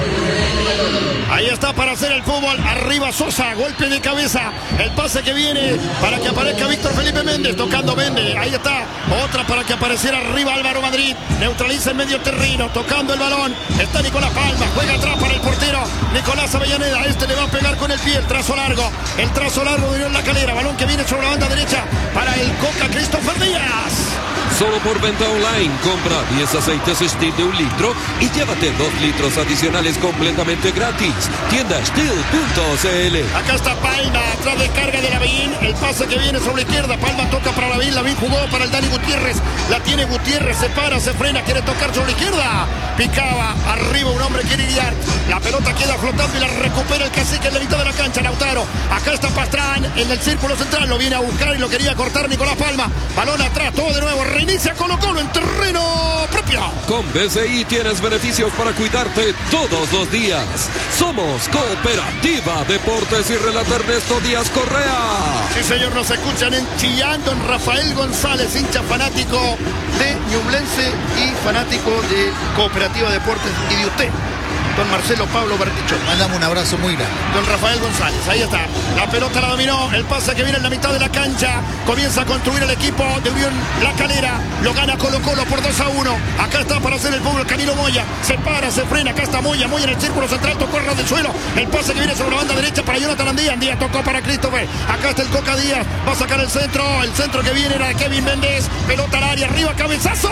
S1: Ahí está para hacer el fútbol. Arriba Sosa, golpe de cabeza. El pase que viene para que aparezca Víctor Felipe Méndez. Tocando Méndez. Ahí está. Otra para que apareciera arriba Álvaro Madrid. Neutraliza el medio terreno. Tocando el balón. Está Nicolás Palma. Juega atrás para el portero Nicolás Avellaneda. Este le va a pegar con el pie. El trazo largo. El trazo largo de Unión La Calera. Balón que viene sobre la banda derecha para el Coca Christopher Díaz.
S2: Solo por venta online, compra diez aceites Steel de un litro y llévate dos litros adicionales completamente gratis. Tienda steel punto c l.
S1: Acá está Palma, atrás de carga de Lavín. El pase que viene sobre la izquierda. Palma toca para Lavín. Lavín jugó para el Dani Gutiérrez. La tiene Gutiérrez, se para, se frena, quiere tocar sobre la izquierda. Picaba, arriba un hombre quiere guiar. La pelota queda flotando y la recupera el Cacique en la mitad de la cancha. Lautaro, acá está Pastrán en el círculo central. Lo viene a buscar y lo quería cortar Nicolás Palma. Balón atrás, todo de nuevo. Reinicia Colo Colo en terreno propio.
S2: Con B C I tienes beneficios para cuidarte todos los días. Somos Cooperativa Deportes y relata Ernesto Díaz Correa.
S1: Sí, señor, nos escuchan en Chillán, don Rafael González, hincha fanático de Ñublense y fanático de Cooperativa Deportes y de usted, don Marcelo Pablo Bartichotto.
S5: Mandamos un abrazo muy grande.
S1: Don Rafael González, ahí está. La pelota la dominó, el pase que viene en la mitad de la cancha. Comienza a construir el equipo de Unión La Calera. Lo gana Colo Colo por dos a uno. Acá está para hacer el fútbol Camilo Moya. Se para, se frena, acá está Moya. Moya en el círculo central, tocó el ras del suelo. El pase que viene sobre la banda derecha para Jonathan Andía. Andía tocó para Christopher. Acá está el Coca Díaz. Va a sacar el centro. El centro que viene era de Kevin Méndez. Pelota al área, arriba, cabezazo.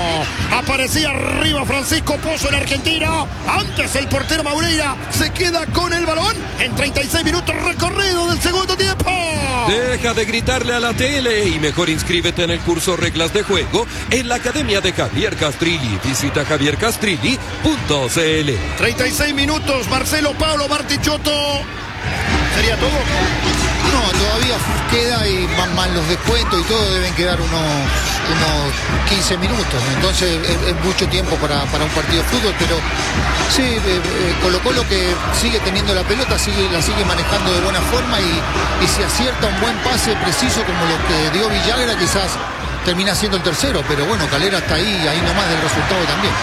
S1: Aparecía arriba Francisco Pozo, el argentino. Antes el portero Maureira se queda con el balón en treinta y seis minutos recorrido del segundo tiempo.
S2: Deja de gritarle a la tele y mejor inscríbete en el curso Reglas de Juego en la Academia de Javier Castrilli. Visita javier castrilli punto c l.
S1: treinta y seis minutos, Marcelo Pablo Bartichotto. ¿Sería todo?
S5: No, todavía queda y van mal los descuentos y todo, deben quedar unos, unos quince minutos. Entonces es, es mucho tiempo para, para un partido de fútbol, pero sí, eh, eh, Colo Colo que sigue teniendo la pelota, sigue, la sigue manejando de buena forma y, y si acierta un buen pase preciso como lo que dio Villagra, quizás termina siendo el tercero, pero bueno, Calera está ahí, ahí nomás del resultado también.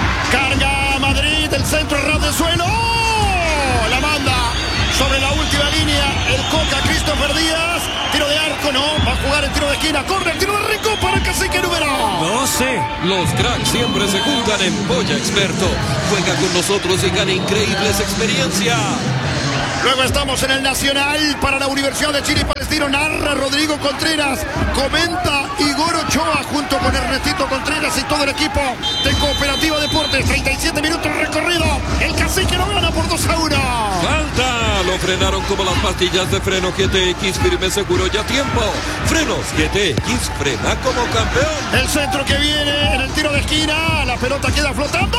S1: Carga Madrid, el centro ras de suelo. ¡Oh! La manda sobre la última línea el Coca Christopher Díaz. Tiro de arco, no, va a jugar el tiro de esquina. Corre el tiro de rico para el Cacique número
S3: doce.
S2: Los cracks siempre se juntan en Polla Experto. Juega con nosotros y gana increíbles experiencias.
S1: Luego estamos en el Nacional para la Universidad de Chile y Palestino. Narra Rodrigo Contreras, comenta Igor Ochoa junto con Ernestito Contreras y todo el equipo de Cooperativa Deportes. treinta y siete minutos recorrido. El Cacique lo gana por dos a uno.
S2: Falta, lo frenaron como las pastillas de freno G T X, firme, seguro y a tiempo. Frenos G T X, frena como campeón.
S1: El centro que viene en el tiro de esquina, la pelota queda flotando.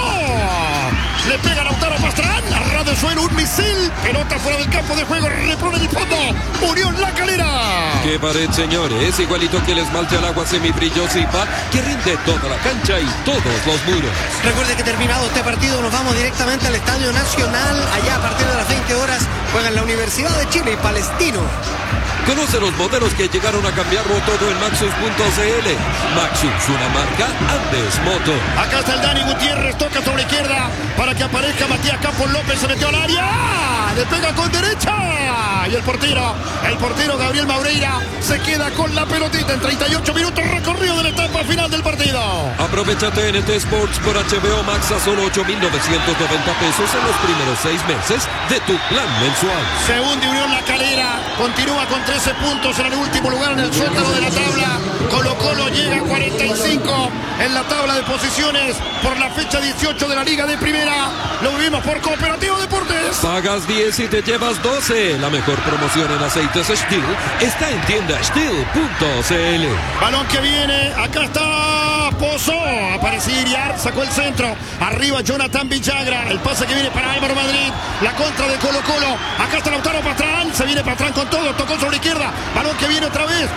S1: Le pega Lautaro Pastrán, a ras de suelo un misil, pelota fuera del campo de juego, repone el fondo, Unión La Calera.
S2: Qué pared, señores, igualito que el esmalte al agua semibrillosa que rinde toda la cancha y todos los muros.
S4: Recuerde que terminado este partido nos vamos directamente al Estadio Nacional. Allá a partir de las veinte horas juegan la Universidad de Chile y Palestino.
S2: Conoce los modelos que llegaron a cambiarlo todo en Maxus punto c l. Maxus, una marca Andes Moto.
S1: Acá está el Dani Gutiérrez, toca sobre izquierda para que aparezca Matías Campos López, se metió al área, le pega con derecha y el portero, el portero Gabriel Maureira se queda con la pelotita en treinta y ocho minutos recorrido de la etapa final del partido.
S2: Aprovecha T N T Sports por H B O Max a solo ocho mil novecientos noventa pesos en los primeros seis meses de tu plan mensual.
S1: Se hunde Unión La Calera, continúa con trece puntos en el último lugar en el sótano de la tabla. Colo Colo llega a cuarenta y cinco en la tabla de posiciones por la fecha dieciocho de la Liga de Primera. Lo vivimos por Cooperativa Deportes.
S2: Pagas diez y te llevas doce. La mejor promoción en aceites Steel está en tienda steel punto c l.
S1: Balón que viene, acá está Pozo, aparece Iriar, sacó el centro, arriba Jonathan Villagra, el pase que viene para Álvaro Madrid, la contra de Colo Colo, acá está Lautaro Pastrán, se viene Pastrán con todo, tocó sobre la izquierda, balón que viene otra vez,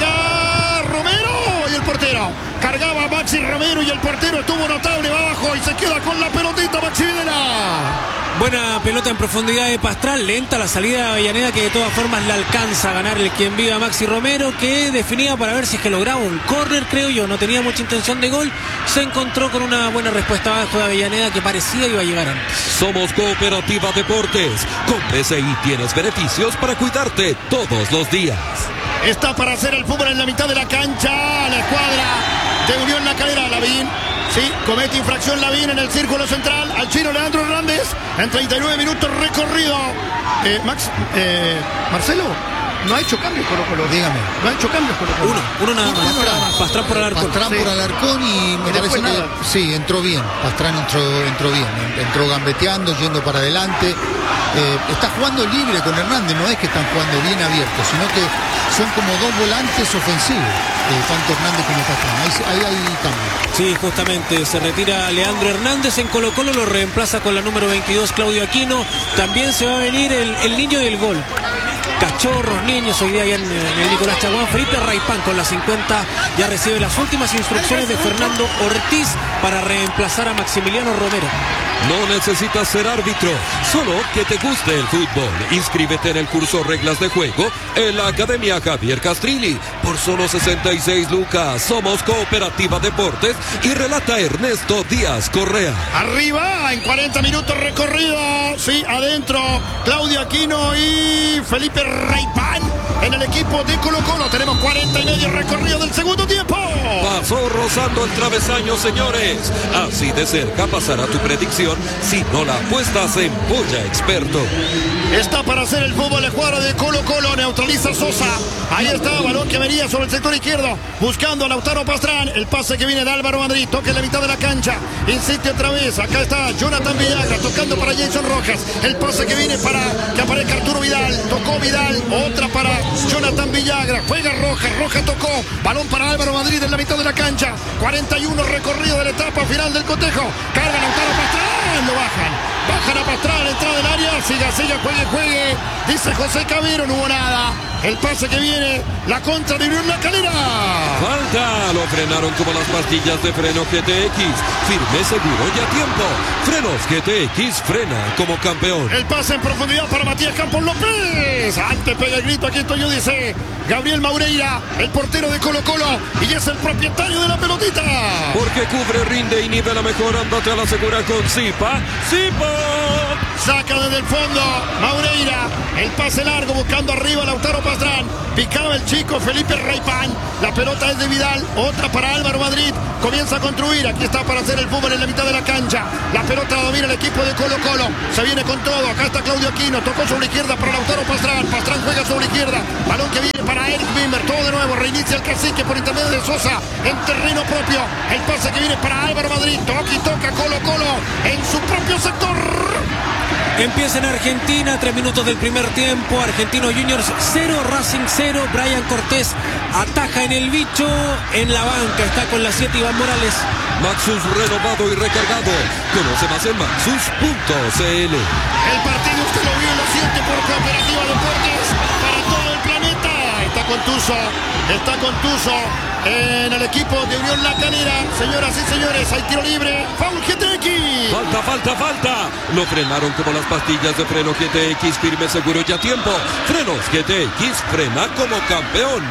S1: carga Romero y el portero, cargaba Maxi Romero y el portero estuvo notable abajo y se queda con la pelotita Maxi Videla.
S3: Buena pelota en profundidad de Pastrán, lenta la salida de Avellaneda que de todas formas la alcanza a ganar el quien viva Maxi Romero, que definía para ver si es que lograba un córner, creo yo, no tenía mucha intención de gol, se encontró con una buena respuesta abajo de Avellaneda que parecía iba a llegar antes.
S2: Somos Cooperativa Deportes, con P C I tienes beneficios para cuidarte todos los días.
S1: Está para hacer el fútbol en la mitad de la cancha, la escuadra de Unión La Calera, Lavín. Sí, comete infracción Lavín en el círculo central al chino Leandro Hernández en treinta y nueve minutos recorrido. Eh, Max, eh, Marcelo, no ha hecho cambios Colo Colo.
S5: Dígame.
S1: No ha hecho cambios Colo Colo.
S3: Uno, uno nada más.
S5: Uno nada más.
S3: Pastrán por Alarcón.
S5: Pastrán
S1: Sí.
S5: por Alarcón y me
S1: Y
S5: parece que
S1: nada.
S5: sí, entró bien. Pastrán entró, entró bien. Entró gambeteando, yendo para adelante. Eh, está jugando libre con Hernández, no es que están jugando bien abiertos, sino que son como dos volantes ofensivos, eh, tanto Hernández como Pastrán. Ahí, ahí hay cambio.
S3: Sí, justamente se retira Leandro Hernández en Colo Colo, lo reemplaza con la número veintidós Claudio Aquino. También se va a venir el, el niño del gol. Cachorros, niños, hoy día ya en, en el Nicolás Chaguán. Felipe Raipán con la cincuenta ya recibe las últimas instrucciones de Fernando Ortiz para reemplazar a Maximiliano Romero.
S2: No necesitas ser árbitro, solo que te guste el fútbol. Inscríbete en el curso Reglas de Juego en la Academia Javier Castrilli por solo sesenta y seis lucas. Somos Cooperativa Deportes y relata Ernesto Díaz Correa.
S1: Arriba en cuarenta minutos recorrido. Sí, adentro Claudio Aquino y Felipe Raipán en el equipo de Colo Colo. Tenemos cuarenta y medio recorrido del segundo tiempo.
S2: Pasó rozando el travesaño, señores. Así de cerca pasará tu predicción si no la apuestas en Polla Experto.
S1: Está para hacer el fútbol el jugador de Colo Colo, neutraliza Sosa. Ahí está, balón que venía sobre el sector izquierdo, buscando a Lautaro Pastrán. El pase que viene de Álvaro Madrid, toca en la mitad de la cancha. Insiste otra vez, acá está Jonathan Villagra, tocando para Jason Rojas. El pase que viene para que aparezca Arturo Vidal, tocó Vidal, otra para Jonathan Villagra, juega Rojas, Rojas tocó, balón para Álvaro Madrid en la mitad de la cancha. cuarenta y uno recorrido de la etapa final del cotejo. Carga Lautaro Pastrán, lo bajan. Bajan a Pastrán, entrada del área, siga, siga, juegue, juegue. Dice José Cabero, no hubo nada. El pase que viene, la contra de Unión La Calera.
S2: Falta, lo frenaron como las pastillas de freno G T X. Firme, seguro y a tiempo. Frenos G T X, frena como campeón.
S1: El pase en profundidad para Matías Campos López. Antes pega el grito, aquí estoy yo, dice Gabriel Maureira, el portero de Colo Colo, y es el propietario de la pelotita.
S2: Porque cubre, rinde y nivela mejor, andate a la segura con Zipa. ¡Zipa!
S1: Saca desde el fondo Maureira, el pase largo buscando arriba Lautaro Pastrán, picaba el el chico Felipe Raipán. La pelota es de Vidal. Otra para Álvaro Madrid. Comienza a construir. Aquí está para hacer el fútbol en la mitad de la cancha. La pelota la domina el equipo de Colo Colo. Se viene con todo. Acá está Claudio Aquino. Tocó sobre la izquierda para Lautaro Pastrán. Pastrán juega sobre la izquierda. Balón que viene para Eric Wimmer. Todo de nuevo. Reinicia el Cacique por intermedio de Sosa. En terreno propio. El pase que viene para Álvaro Madrid. Toca y toca Colo Colo en su propio sector.
S3: Empieza en Argentina, tres minutos del primer tiempo. Argentino Juniors cero, Racing cero. Brian Cortés ataja en el bicho. En la banca está con la siete Iván Morales.
S2: Maxus renovado y recargado. Conoce más en maxus punto c l.
S1: El partido usted lo vio y lo siente por Cooperativa Deportes para todo el planeta. Está Contuso, está Contuso en el equipo de Unión La Calera. Señoras y señores, hay tiro libre. Foul G T X.
S2: Falta, falta, falta. Lo frenaron como las pastillas de freno G T X. Firme, seguro y a tiempo. Frenos G T X, frena como campeón.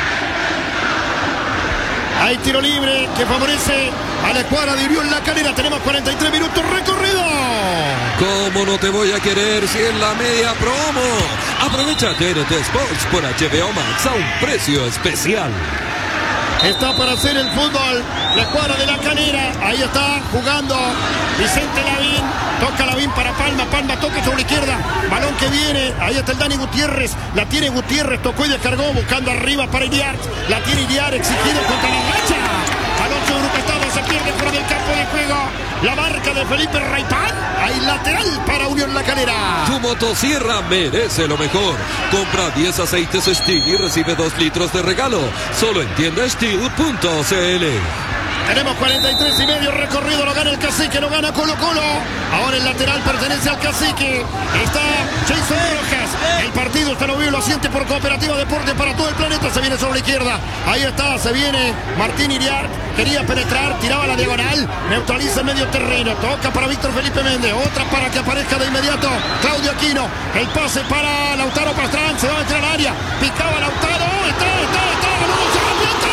S1: Hay tiro libre que favorece a la escuadra de Unión La Calera. Tenemos cuarenta y tres minutos recorrido.
S2: ¿Cómo no te voy a querer si en la media promo? Aprovecha T N T Sports por H B O Max a un precio especial.
S1: Está para hacer el fútbol la escuadra de La Calera. Ahí está jugando Vicente Lavín. Toca Lavín para Palma. Palma toca sobre la izquierda. Balón que viene. Ahí está el Dani Gutiérrez. La tiene Gutiérrez. Tocó y descargó. Buscando arriba para Iriart. La tiene Iriart. Exigido contra la racha. Balón sobre un costado. Se pierde fuera del campo de juego. La marca de Felipe Raipán. Hay lateral para Unión La Calera.
S2: Tu motosierra merece lo mejor. Compra diez aceites Steel y recibe dos litros de regalo. Solo en tienda steel punto c l.
S1: Tenemos cuarenta y tres y medio recorrido. Lo gana el Cacique, lo gana Colo Colo. Ahora el lateral pertenece al Cacique. Está Jason Rojas. El partido está lo vivo y lo siente por Cooperativa Deportes para todo el planeta. Se viene sobre la izquierda. Ahí está, se viene Martín Iriart. Quería penetrar, tiraba la diagonal. Neutraliza el medio terreno. Toca para Víctor Felipe Méndez. Otra para que aparezca de inmediato Claudio Aquino. El pase para Lautaro Pastrán. Se va a meter al área. Picaba Lautaro. Está, está, está. ¡Vamos, se revienta!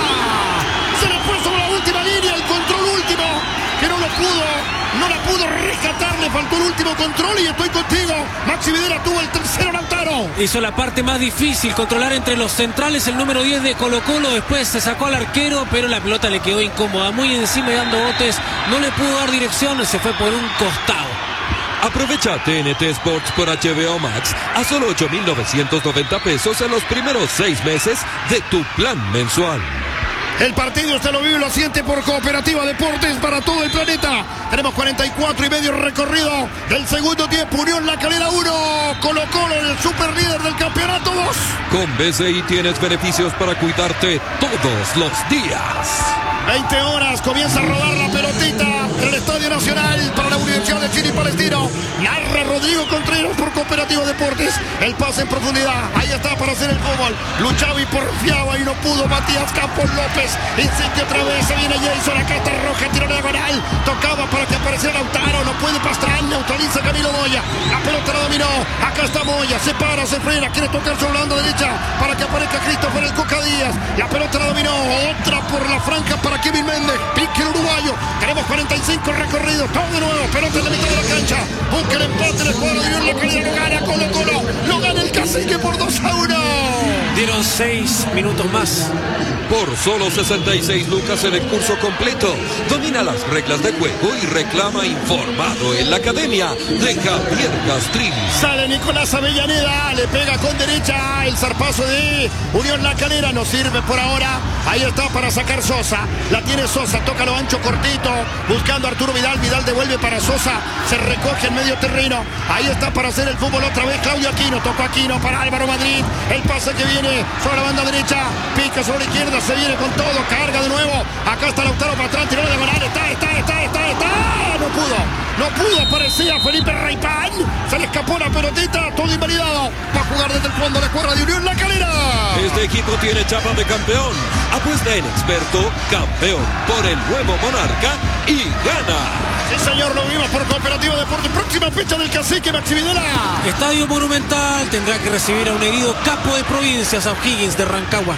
S1: Se le fue sobre la última línea. El control último. Que no lo pudo. No la pudo rescatar. Le faltó el último control. Y estoy contigo. Maxi Videla tuvo el tercero, Lautaro.
S3: Hizo la parte más difícil. Controlar entre los centrales el número diez de Colo Colo. Después se sacó al arquero. Pero la pelota le quedó incómoda. Muy encima y dando botes. No le pudo dar dirección. Se fue por un costado.
S2: Aprovecha T N T Sports por H B O Max a solo ocho mil novecientos noventa pesos en los primeros seis meses de tu plan mensual.
S1: El partido usted lo vive y lo siente por Cooperativa Deportes para todo el planeta. Tenemos cuarenta y cuatro y medio recorrido del segundo tiempo. Unión La Calera uno. Colo Colo, el super líder del campeonato dos.
S2: Con B C I tienes beneficios para cuidarte todos los días.
S1: veinte horas, comienza a rodar la pelotita en el Estadio Nacional para la Universidad de Chile y Palestino. Narra Rodrigo Contreras por Cooperativa Deportes. El pase en profundidad. Ahí está para hacer el fútbol. Luchaba y porfiaba y no pudo Matías Campos López. Insiste otra vez. Se viene Jason. Acá está Roja. Tiro diagonal. Tocaba para que apareciera Lautaro. No puede Pastrán. Neutraliza Camilo Moya. La pelota la dominó. Acá está Moya. Se para, se frena. Quiere tocar sobre la banda derecha para que aparezca Christopher el Coca Díaz. La pelota la dominó. Otra por la franja para Kevin Méndez. Pique el uruguayo. Tenemos cuarenta y cinco recorridos. Todo de nuevo. Pelota en la mitad de la cancha. Busca el empate. El cuadro de Unión La Calera. Lo gana Colo Colo. Lo gana el Cacique por dos a uno.
S3: Dieron seis minutos más.
S2: Por solo sesenta y seis lucas en el curso completo. Domina las reglas de juego y reclama informado en la academia de Javier Castrini.
S1: Sale Nicolás Avellaneda. Le pega con derecha. El zarpazo de Unión La Calera. No sirve por ahora. Ahí está para sacar Sosa. La tiene Sosa. Toca lo ancho cortito. Buscando a Arturo Vidal. Vidal devuelve para Sosa. Se recoge en medio terreno. Ahí está para hacer el fútbol otra vez Claudio Aquino. Tocó Aquino para Álvaro Madrid. El pase que viene sobre la banda derecha. Pica sobre la izquierda. Se viene con todo. Carga de nuevo. Acá está Lautaro para atrás. Tiró de diagonal. Está, está, está, está, está. No pudo. No pudo. Aparecía Felipe Raipán. Se le escapó la pelotita. Todo invalidado. Va a jugar desde el fondo la escuadra de Unión La Calera.
S2: Este equipo tiene chapa de campeón. Apuesta en experto campeón por el nuevo Monarca y gana.
S1: Sí, señor, lo vimos por Cooperativa Deportes. Próxima fecha del Cacique, Maxi Videla.
S3: Estadio Monumental tendrá que recibir a un herido capo de provincias, a O'Higgins de Rancagua.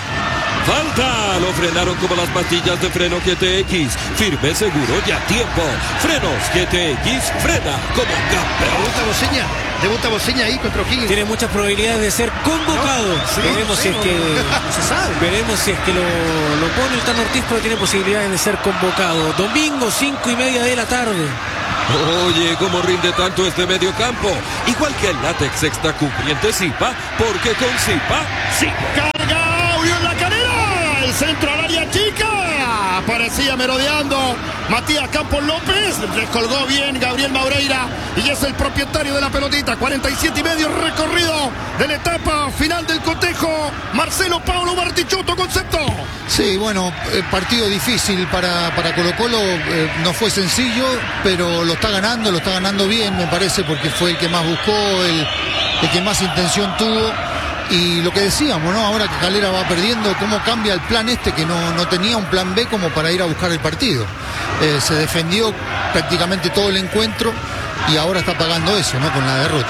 S2: Falta, lo frenaron como las pastillas de freno G T X. Firme, seguro y a tiempo. Frenos G T X, frena como campeón.
S4: Bocina.
S1: Debuta Bociña ahí contra O'Higgins.
S3: Tiene muchas probabilidades de ser convocado.
S1: No, sí,
S3: veremos
S1: sí,
S3: si es
S1: no,
S3: que
S1: no se sabe.
S3: veremos si es que lo, lo pone el Tano Ortiz, pero tiene posibilidades de ser convocado. Domingo, cinco y media de la tarde.
S2: Oye, cómo rinde tanto este mediocampo. Igual que el látex extra cubriente Zipa, porque con Zipa, sí.
S1: Carga Unión La Calera. El centro al área chica. Aparecía merodeando Matías Campos López. Descolgó bien Gabriel Maureira. Y es el propietario de la pelotita. cuarenta y siete y medio recorrido de la etapa final del cotejo. Marcelo Paulo Bartichotto, concepto.
S5: Sí, bueno, eh, partido difícil para, para Colo Colo, eh, no fue sencillo, pero lo está ganando, lo está ganando bien, me parece, porque fue el que más buscó, el, el que más intención tuvo. Y lo que decíamos, ¿no? Ahora que Calera va perdiendo, ¿cómo cambia el plan este que no, no tenía un plan B como para ir a buscar el partido? Eh, se defendió prácticamente todo el encuentro y ahora está pagando eso, ¿no? Con la derrota.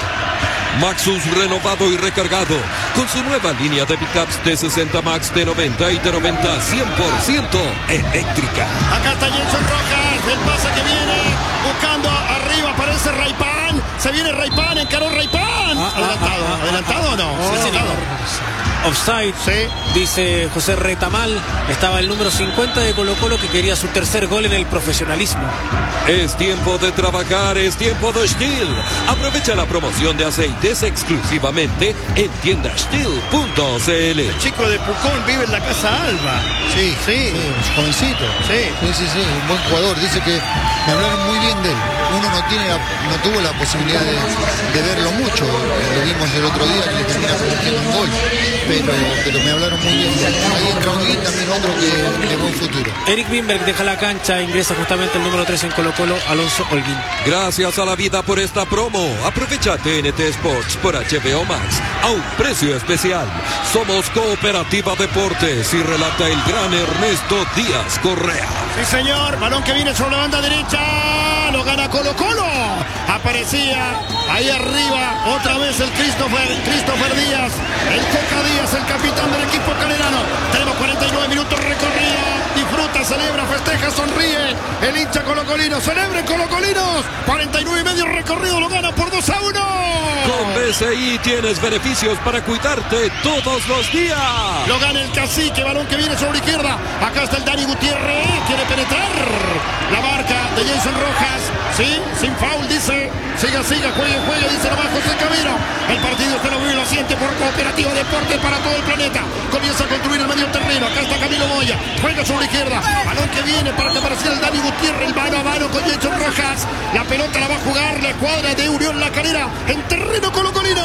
S2: Maxus renovado y recargado con su nueva línea de pickups de sesenta Max, de noventa y de noventa cien por ciento eléctrica.
S1: Acá está Jenson Rojas, el pase que viene buscando arriba, aparece Raypan, se viene Raypan, encaró Raypan.
S3: Ah,
S1: adelantado,
S3: ah, ah,
S1: adelantado o no.
S3: Oh,
S1: Sí,
S3: señor. Offside,
S1: Sí.
S3: dice José Retamal. Estaba el número cincuenta de Colo Colo que quería su tercer gol en el profesionalismo.
S2: Es tiempo de trabajar, es tiempo de Stihl. Aprovecha la promoción de aceites exclusivamente en tienda stihl punto c l.
S1: El chico de Pucón vive en la Casa Alba.
S5: Sí,
S1: Sí.
S5: sí, jovencito.
S1: Sí.
S5: Sí, sí, sí, un buen jugador. Dice que me hablaron muy bien de él. Uno no tiene la- no tuvo la posibilidad de, de verlo mucho. Eh, Lo vimos el otro día que le termina convirtiendo un gol. Pero, pero me hablaron muy bien. Ahí entra un y también otro que de buen futuro.
S3: Eric Wimberg deja la cancha, ingresa justamente el número tres en Colo Colo, Alonso Holguín.
S2: Gracias a la vida por esta promo. Aprovecha T N T Sports por H B O Max a un precio especial. Somos Cooperativa Deportes y relata el gran Ernesto Díaz Correa.
S1: Sí, señor. Balón que viene sobre la banda derecha. Lo gana Colo Colo. Aparecía ahí arriba otra vez el Christopher, Christopher Díaz. El Coca Díaz, el capitán del equipo calerano. Tenemos cuarenta y nueve minutos recorrido. Disfruta, celebra, festeja, sonríe. El hincha colocolino. Celebren colocolinos. cuarenta y nueve y medio recorrido. Lo gana por dos a uno.
S2: Con B C I tienes beneficios para cuidarte todos los días.
S1: Lo gana el Cacique, balón que viene sobre la izquierda. Acá está el Dani Gutiérrez, quiere penetrar. La marca de Jason Rojas, sí, sin foul, dice. Siga, siga, juegue, juegue, dice nomás José Camino. El partido usted lo vive y lo siente por Cooperativa Deportes para todo el planeta. Comienza a construir el medio terreno. Acá está Camilo Moya, juega sobre la izquierda. Balón que viene para que apareciera el Dani Gutiérrez, el mano a mano con Jason Rojas. La pelota la va a jugar la escuadra de Unión La Calera en terreno colocolino.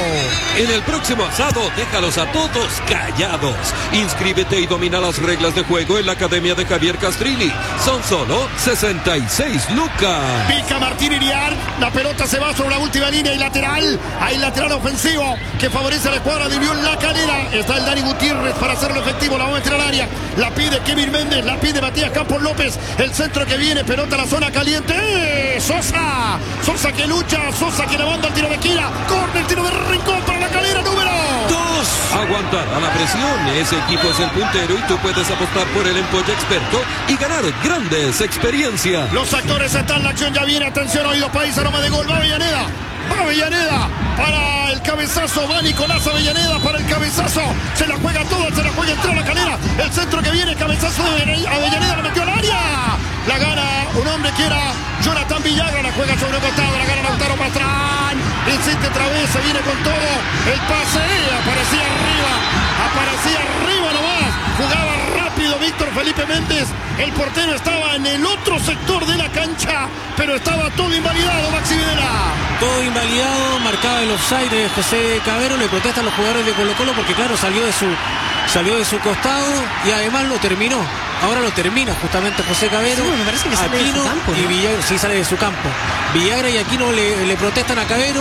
S2: En el próximo asado, déjalos a todos callados. Inscríbete y domina las reglas de juego en la Academia de Javier Castrilli. Son solo sesenta y seis lucas.
S1: Pica Martín Iriar, la pelota se va sobre la última línea y lateral. Hay lateral ofensivo que favorece a la escuadra de Unión La Calera. Está el Dani Gutiérrez para hacerlo efectivo. La va a meter al área. La pide Kevin Méndez, la pide Matías Campos López. El centro que viene, pelota a la zona caliente. ¡Eh! Sosa. Sosa que lucha. Sosa que levanta el tiro de esquina. Corre el tiro de rincón para La Calera, número
S3: Dos.
S2: Aguantar a la presión. Ese equipo es el puntero y tú puedes apostar por el empolle experto y ganar grandes experiencias.
S1: Los actores están, la acción ya viene. Atención, oído país, aroma de gol. Va Avellaneda. Va Avellaneda para el cabezazo. Va Nicolás Avellaneda para el cabezazo. Se la juega toda, se la juega entre La Calera. El centro que viene, cabezazo de Avellaneda, la metió al área. La gana un hombre que era Jonathan Villagra. La juega sobre el costado, la gana Lautaro Pastrán. Insiste otra vez, se viene con todo. El pase, aparecía arriba. Aparecía arriba nomás. Jugaba rápido Víctor Felipe Méndez. El portero estaba en el otro sector de la cancha, pero estaba todo invalidado, Maxi Videla.
S3: Todo invalidado, marcaba el offside de José Cabero. Le protestan los jugadores de Colo Colo porque claro, salió de su salió de su costado y además lo terminó. Ahora lo termina justamente José Cabero.
S7: Sí, me parece que sale de su campo, ¿no?
S3: y Villagra, sí sale de su campo. Villagra y Aquino le, le protestan a Cabero.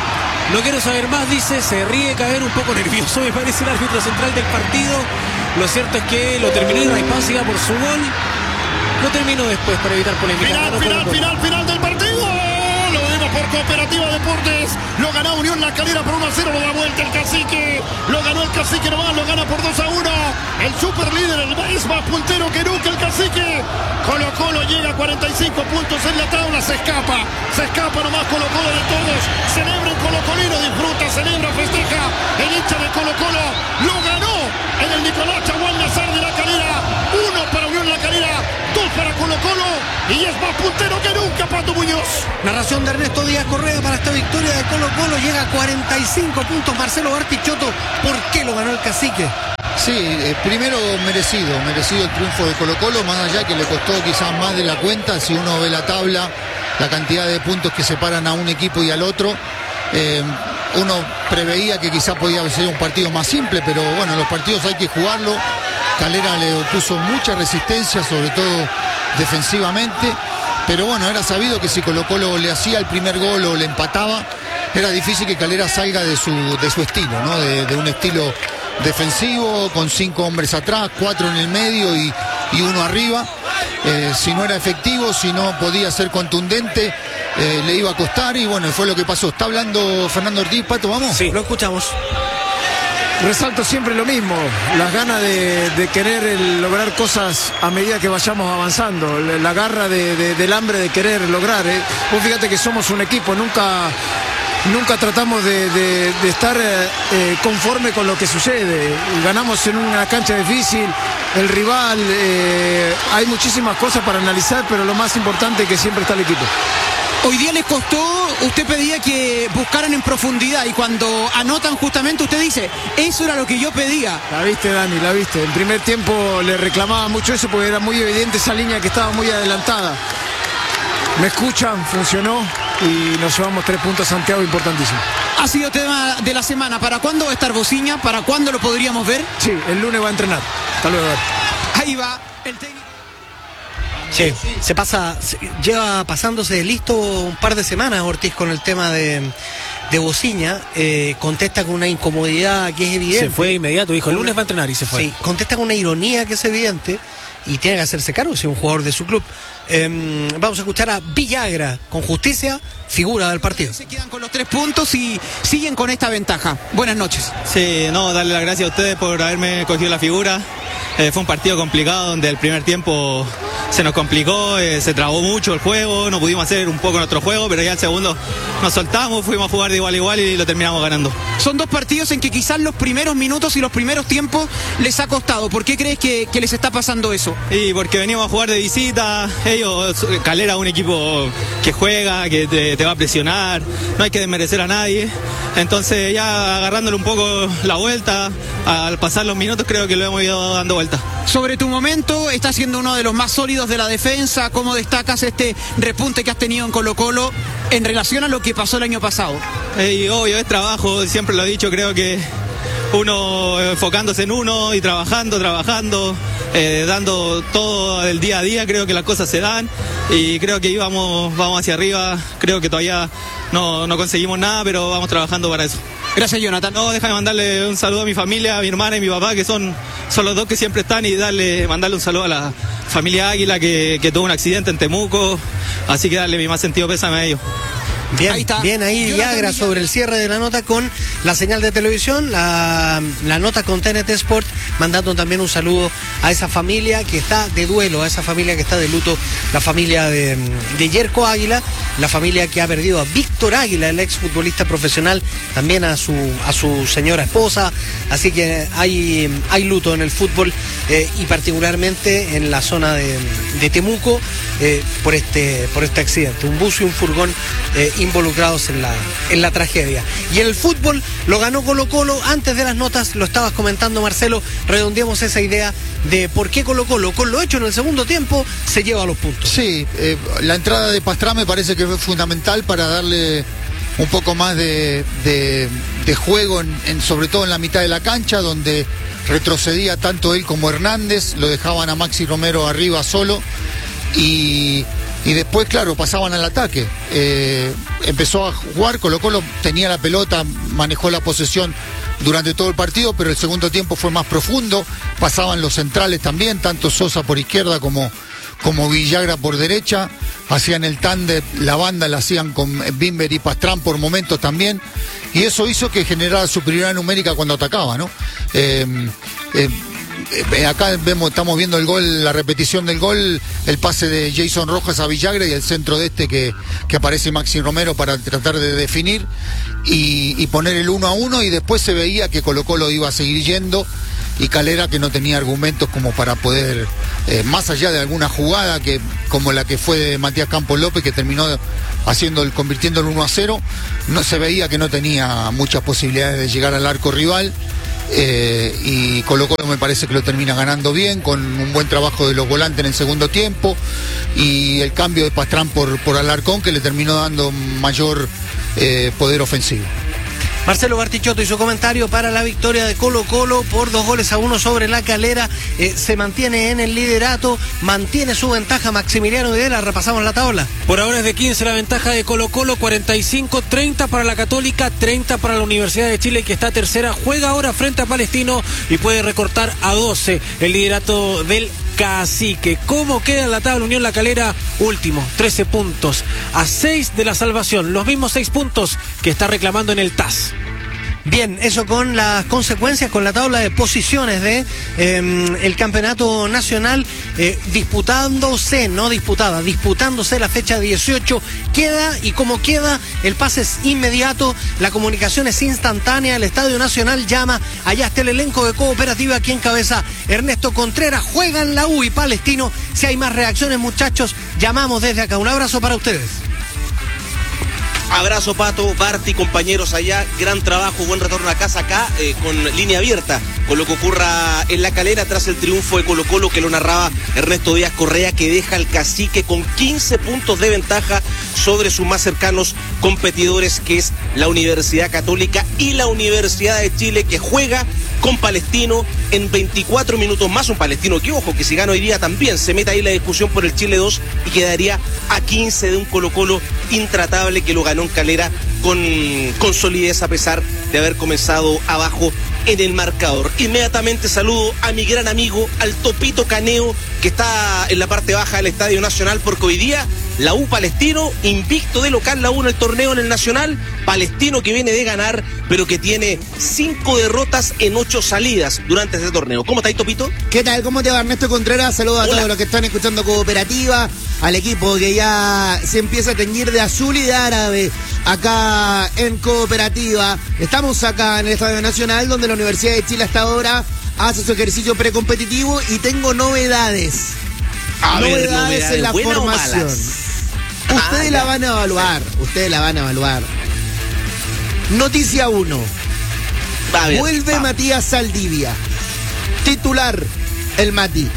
S3: No quiero saber más, dice, se ríe Cabero un poco nervioso, me parece el árbitro central del partido. Lo cierto es que lo terminó y Raipán se iba por su gol. Lo terminó después para evitar polémica.
S1: Final,
S3: Ganó
S1: final,
S3: Colo Colo.
S1: final, final del partido. Lo vemos por Cooperativa Deportes. Lo ganó Unión La Calera por uno a cero. Lo da vuelta el Cacique. Lo ganó el Cacique nomás. Lo gana por dos a uno. El super líder, el es más puntero que nunca el Cacique. Colo Colo llega a cuarenta y cinco puntos en la tabla, se escapa, se escapa nomás Colo Colo de todos. Celebra el Colo Colino, disfruta, celebra, festeja. El hincha de Colo Colo lo ganó en el Nicolás Chaguán Nazar de La Calera. Uno para Unión La Calera, dos para Colo Colo y es más puntero que nunca Pato Muñoz.
S4: Narración de Ernesto Díaz Correa para esta victoria de Colo Colo. Llega a cuarenta y cinco puntos Marcelo Bartichotto. ¿Por qué lo ganó el Cacique?
S5: Sí, eh, primero merecido, merecido el triunfo de Colo Colo, más allá que le costó quizás más de la cuenta. Si uno ve la tabla, la cantidad de puntos que separan a un equipo y al otro, eh, uno preveía que quizás podía ser un partido más simple, pero bueno, los partidos hay que jugarlo. Calera le puso mucha resistencia, sobre todo defensivamente, pero bueno, era sabido que si Colo Colo le hacía el primer gol o le empataba, era difícil que Calera salga de su, de su estilo, ¿no? De, de un estilo defensivo, con cinco hombres atrás, cuatro en el medio y, y uno arriba. Eh, si no era efectivo, si no podía ser contundente, eh, le iba a costar y bueno, fue lo que pasó. ¿Está hablando Fernando Ortiz, Pato? ¿Vamos?
S4: Sí, lo escuchamos.
S7: Resalto siempre lo mismo, las ganas de, de querer el, lograr cosas a medida que vayamos avanzando, la, la garra de, de, del hambre de querer lograr. ¿eh? Vos fíjate que somos un equipo, nunca, nunca tratamos de, de, de estar eh, conforme con lo que sucede. Ganamos en una cancha difícil, el rival, eh, hay muchísimas cosas para analizar, pero lo más importante es que siempre está el equipo.
S8: Hoy día les costó, usted pedía que buscaran en profundidad y cuando anotan justamente usted dice, eso era lo que yo pedía.
S7: La viste, Dani, la viste. En primer tiempo le reclamaba mucho eso porque era muy evidente esa línea que estaba muy adelantada. Me escuchan, funcionó y nos llevamos tres puntos a Santiago, importantísimo.
S8: Ha sido tema de la semana. ¿Para cuándo va a estar Bociña? ¿Para cuándo lo podríamos ver?
S7: Sí, el lunes va a entrenar. Hasta luego.
S8: Ahí va el técnico.
S4: Sí, se pasa, se, lleva pasándose listo un par de semanas Ortiz con el tema de, de Bociña, eh, contesta con una incomodidad que es evidente.
S3: Se fue inmediato, dijo, el lunes va a entrenar y se fue.
S4: Sí, contesta con una ironía que es evidente y tiene que hacerse cargo si es un jugador de su club. Eh, vamos a escuchar a Villagra, con justicia, figura del partido.
S8: Se quedan con los tres puntos y siguen con esta ventaja. Buenas noches.
S9: Sí, no, darle las gracias a ustedes por haberme cogido la figura. Eh, fue un partido complicado donde el primer tiempo se nos complicó, eh, se trabó mucho el juego, no pudimos hacer un poco nuestro juego, pero ya el segundo nos soltamos, fuimos a jugar de igual a igual y lo terminamos ganando.
S8: Son dos partidos en que quizás los primeros minutos y los primeros tiempos les ha costado. ¿Por qué crees que, que les está pasando eso?
S9: Y porque venimos a jugar de visita, ellos, Calera es un equipo que juega, que te, te va a presionar, no hay que desmerecer a nadie. Entonces ya agarrándole un poco la vuelta, al pasar los minutos creo que lo hemos ido dando vuelta.
S8: Sobre tu momento, estás siendo uno de los más sólidos de la defensa. ¿Cómo destacas este repunte que has tenido en Colo Colo en relación a lo que pasó el año pasado?
S9: Eh, obvio, es trabajo, siempre lo he dicho, creo que uno enfocándose en uno y trabajando, trabajando, eh, dando todo el día a día, creo que las cosas se dan y creo que íbamos, vamos hacia arriba, creo que todavía no, no conseguimos nada, pero vamos trabajando para eso.
S8: Gracias, Jonathan.
S9: No, déjame mandarle un saludo a mi familia, a mi hermana y mi papá, que son, son los dos que siempre están, y darle, mandarle un saludo a la familia Águila que, que tuvo un accidente en Temuco, así que darle mi más sentido pésame a ellos.
S4: Bien, ahí está. Bien ahí Villagra sobre el cierre de la nota con la señal de televisión, la, la nota con T N T Sport, mandando también un saludo a esa familia que está de duelo, a esa familia que está de luto, la familia de, de Yerko Águila, la familia que ha perdido a Víctor Águila, el ex futbolista profesional, también a su, a su señora esposa, así que hay, hay luto en el fútbol eh, y particularmente en la zona de, de Temuco eh, por, este, por este accidente, un bus y un furgón eh, involucrados en la, en la tragedia. Y en el fútbol lo ganó Colo Colo. Antes de las notas lo estabas comentando, Marcelo, redondeamos esa idea de por qué Colo Colo, con lo hecho en el segundo tiempo, se lleva los puntos.
S5: Sí, eh, la entrada de Pastrana me parece que fue fundamental para darle un poco más de, de, de juego, en, en, sobre todo en la mitad de la cancha, donde retrocedía tanto él como Hernández, lo dejaban a Maxi Romero arriba solo y... Y después, claro, pasaban al ataque. Eh, empezó a jugar, Colo Colo tenía la pelota, manejó la posesión durante todo el partido, pero el segundo tiempo fue más profundo. Pasaban los centrales también, tanto Sosa por izquierda como, como Villagra por derecha. Hacían el tándem, la banda la hacían con Bimber y Pastrán por momentos también. Y eso hizo que generara superioridad numérica cuando atacaba, ¿no? Eh, eh, eh, acá vemos, estamos viendo el gol, la repetición del gol, el pase de Jason Rojas a Villagra y el centro de este que, que aparece Maxi Romero para tratar de definir y, y poner el uno a uno, y después se veía que Colo Colo iba a seguir yendo y Calera que no tenía argumentos como para poder, eh, más allá de alguna jugada que como la que fue de Matías Campos López, que terminó haciendo el, convirtiendo el uno a cero, no se veía que no tenía muchas posibilidades de llegar al arco rival. Eh, y Colo Colo me parece que lo termina ganando bien, con un buen trabajo de los volantes en el segundo tiempo, y el cambio de Pastrán por, por Alarcón, que le terminó dando mayor eh, poder ofensivo.
S4: Marcelo Bartichotto y su comentario para la victoria de Colo Colo por dos goles a uno sobre La Calera. Eh, se mantiene en el liderato, mantiene su ventaja Maximiliano Videla. Repasamos la tabla.
S3: Por ahora es de quince la ventaja de Colo Colo, cuarenta y cinco, treinta para la Católica, treinta para la Universidad de Chile, que está tercera. Juega ahora frente a Palestino y puede recortar a doce el liderato del Cacique. ¿Cómo queda en la tabla Unión La Calera? Último, trece puntos, a seis de la salvación, los mismos seis puntos que está reclamando en el T A S.
S4: Bien, eso con las consecuencias, con la tabla de posiciones de eh, el campeonato nacional, eh, disputándose, no disputada, disputándose la fecha dieciocho. Queda, y como queda, el pase es inmediato, la comunicación es instantánea, el Estadio Nacional llama, allá está el elenco de Cooperativa, aquí encabeza Ernesto Contreras, juegan la U y Palestino. Si hay más reacciones, muchachos, llamamos desde acá. Un abrazo para ustedes.
S10: Abrazo, Pato, Barty, compañeros allá, gran trabajo, buen retorno a casa acá, eh, con línea abierta, con lo que ocurra en La Calera tras el triunfo de Colo Colo, que lo narraba Ernesto Díaz Correa, que deja al Cacique con quince puntos de ventaja sobre sus más cercanos competidores, que es la Universidad Católica y la Universidad de Chile, que juega con Palestino en veinticuatro minutos más. Un Palestino que, ojo, que si gana hoy día también se mete ahí la discusión por el Chile dos y quedaría a quince de un Colo Colo intratable, que lo ganó en Calera con, con solidez, a pesar de haber comenzado abajo en el marcador. Inmediatamente saludo a mi gran amigo, al Topito Caneo, que está en la parte baja del Estadio Nacional, porque hoy día la U Palestino, invicto de local, la U en el torneo en el Nacional. Palestino que viene de ganar, pero que tiene cinco derrotas en ocho salidas durante este torneo. ¿Cómo está ahí, Topito?
S11: ¿Qué tal? ¿Cómo te va, Ernesto Contreras? Saludos a Hola. todos los que están escuchando Cooperativa, al equipo que ya se empieza a teñir de azul y de árabe acá en Cooperativa. Estamos acá en el Estadio Nacional, donde la Universidad de Chile hasta ahora hace su ejercicio precompetitivo, y tengo novedades.
S10: A
S11: novedades,
S10: ver, novedades
S11: en la formación. Ustedes ah, la van a evaluar, ustedes la van a evaluar. Noticia uno. Vuelve va. Matías Saldivia. Titular, el Mati.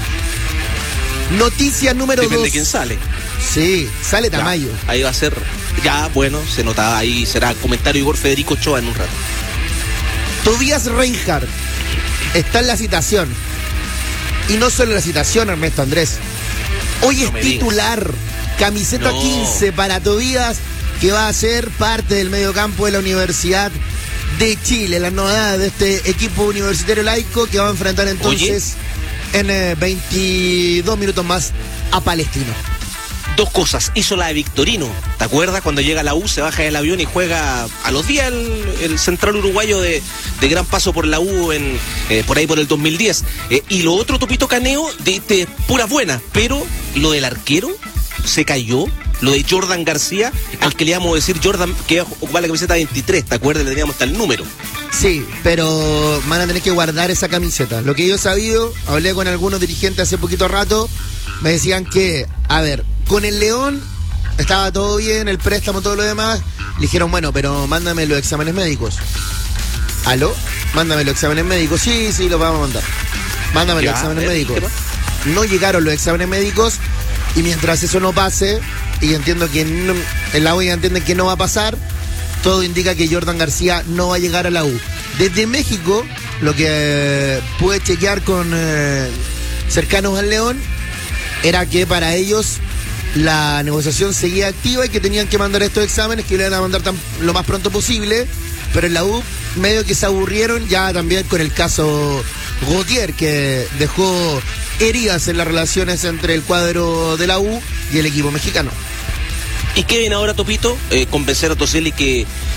S11: Noticia número dos.
S10: Depende de quién sale.
S11: Sí, sale Tamayo.
S10: Ya, ahí va a ser, ya, bueno, se nota, ahí será comentario Igor Federico Ochoa en un rato.
S11: Tobias Reinhardt está en la citación. Y no solo en la citación, Ernesto Andrés. Hoy no es titular. Digas. Camiseta no. quince para Tobías, que va a ser parte del mediocampo de la Universidad de Chile. La novedad de este equipo universitario laico, que va a enfrentar entonces Oye. en eh, veintidós minutos más a Palestino.
S10: Dos cosas, hizo la de Victorino, ¿te acuerdas? Cuando llega a la U, se baja del avión y juega a los días el, el central uruguayo de, de gran paso por la U en eh, por ahí por el dos mil diez. Eh, y lo otro, Topito Caneo, de, de pura buena, pero lo del arquero se cayó, lo de Jordan García, al que le íbamos a decir Jordan, que ocupaba la camiseta veintitrés, ¿te acuerdas? Le teníamos hasta el número.
S11: Sí, pero van a tener que guardar esa camiseta. Lo que yo he sabido, hablé con algunos dirigentes hace poquito rato, me decían que, a ver, con el León estaba todo bien, el préstamo, todo lo demás. Le dijeron, bueno, pero mándame los exámenes médicos. ¿Aló? Mándame los exámenes médicos. Sí, sí, los vamos a mandar. Mándame ya, los exámenes médicos. No llegaron los exámenes médicos, y mientras eso no pase, y entiendo que no, en la U ya entienden que no va a pasar, todo indica que Jordan García no va a llegar a la U. Desde México, lo que eh, pude chequear con eh, cercanos al León, era que para ellos la negociación seguía activa y que tenían que mandar estos exámenes, que le iban a mandar tan, lo más pronto posible, pero en la U medio que se aburrieron ya también con el caso Gautier, que dejó heridas en las relaciones entre el cuadro de la U y el equipo mexicano.
S10: ¿Y qué viene ahora, Topito? Eh, convencer a Toselli que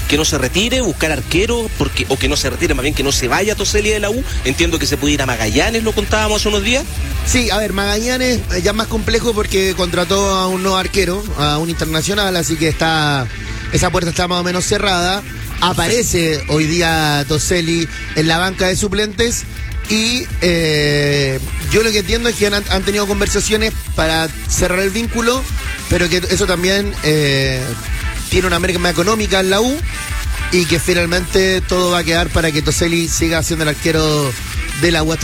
S10: que no se retire, buscar arquero, porque, o que no se retire, más bien que no se vaya Toselli de la U. Entiendo que se puede ir a Magallanes, lo contábamos hace unos días.
S11: Sí, a ver, Magallanes ya más complejo porque contrató a un nuevo arquero, a un internacional, así que está esa puerta está más o menos cerrada. Aparece hoy día Toselli en la banca de suplentes y eh, yo lo que entiendo es que han, han tenido conversaciones para cerrar el vínculo, pero que eso también eh, tiene una merma económica en la U y que finalmente todo va a quedar para que Toselli siga siendo el arquero de la U.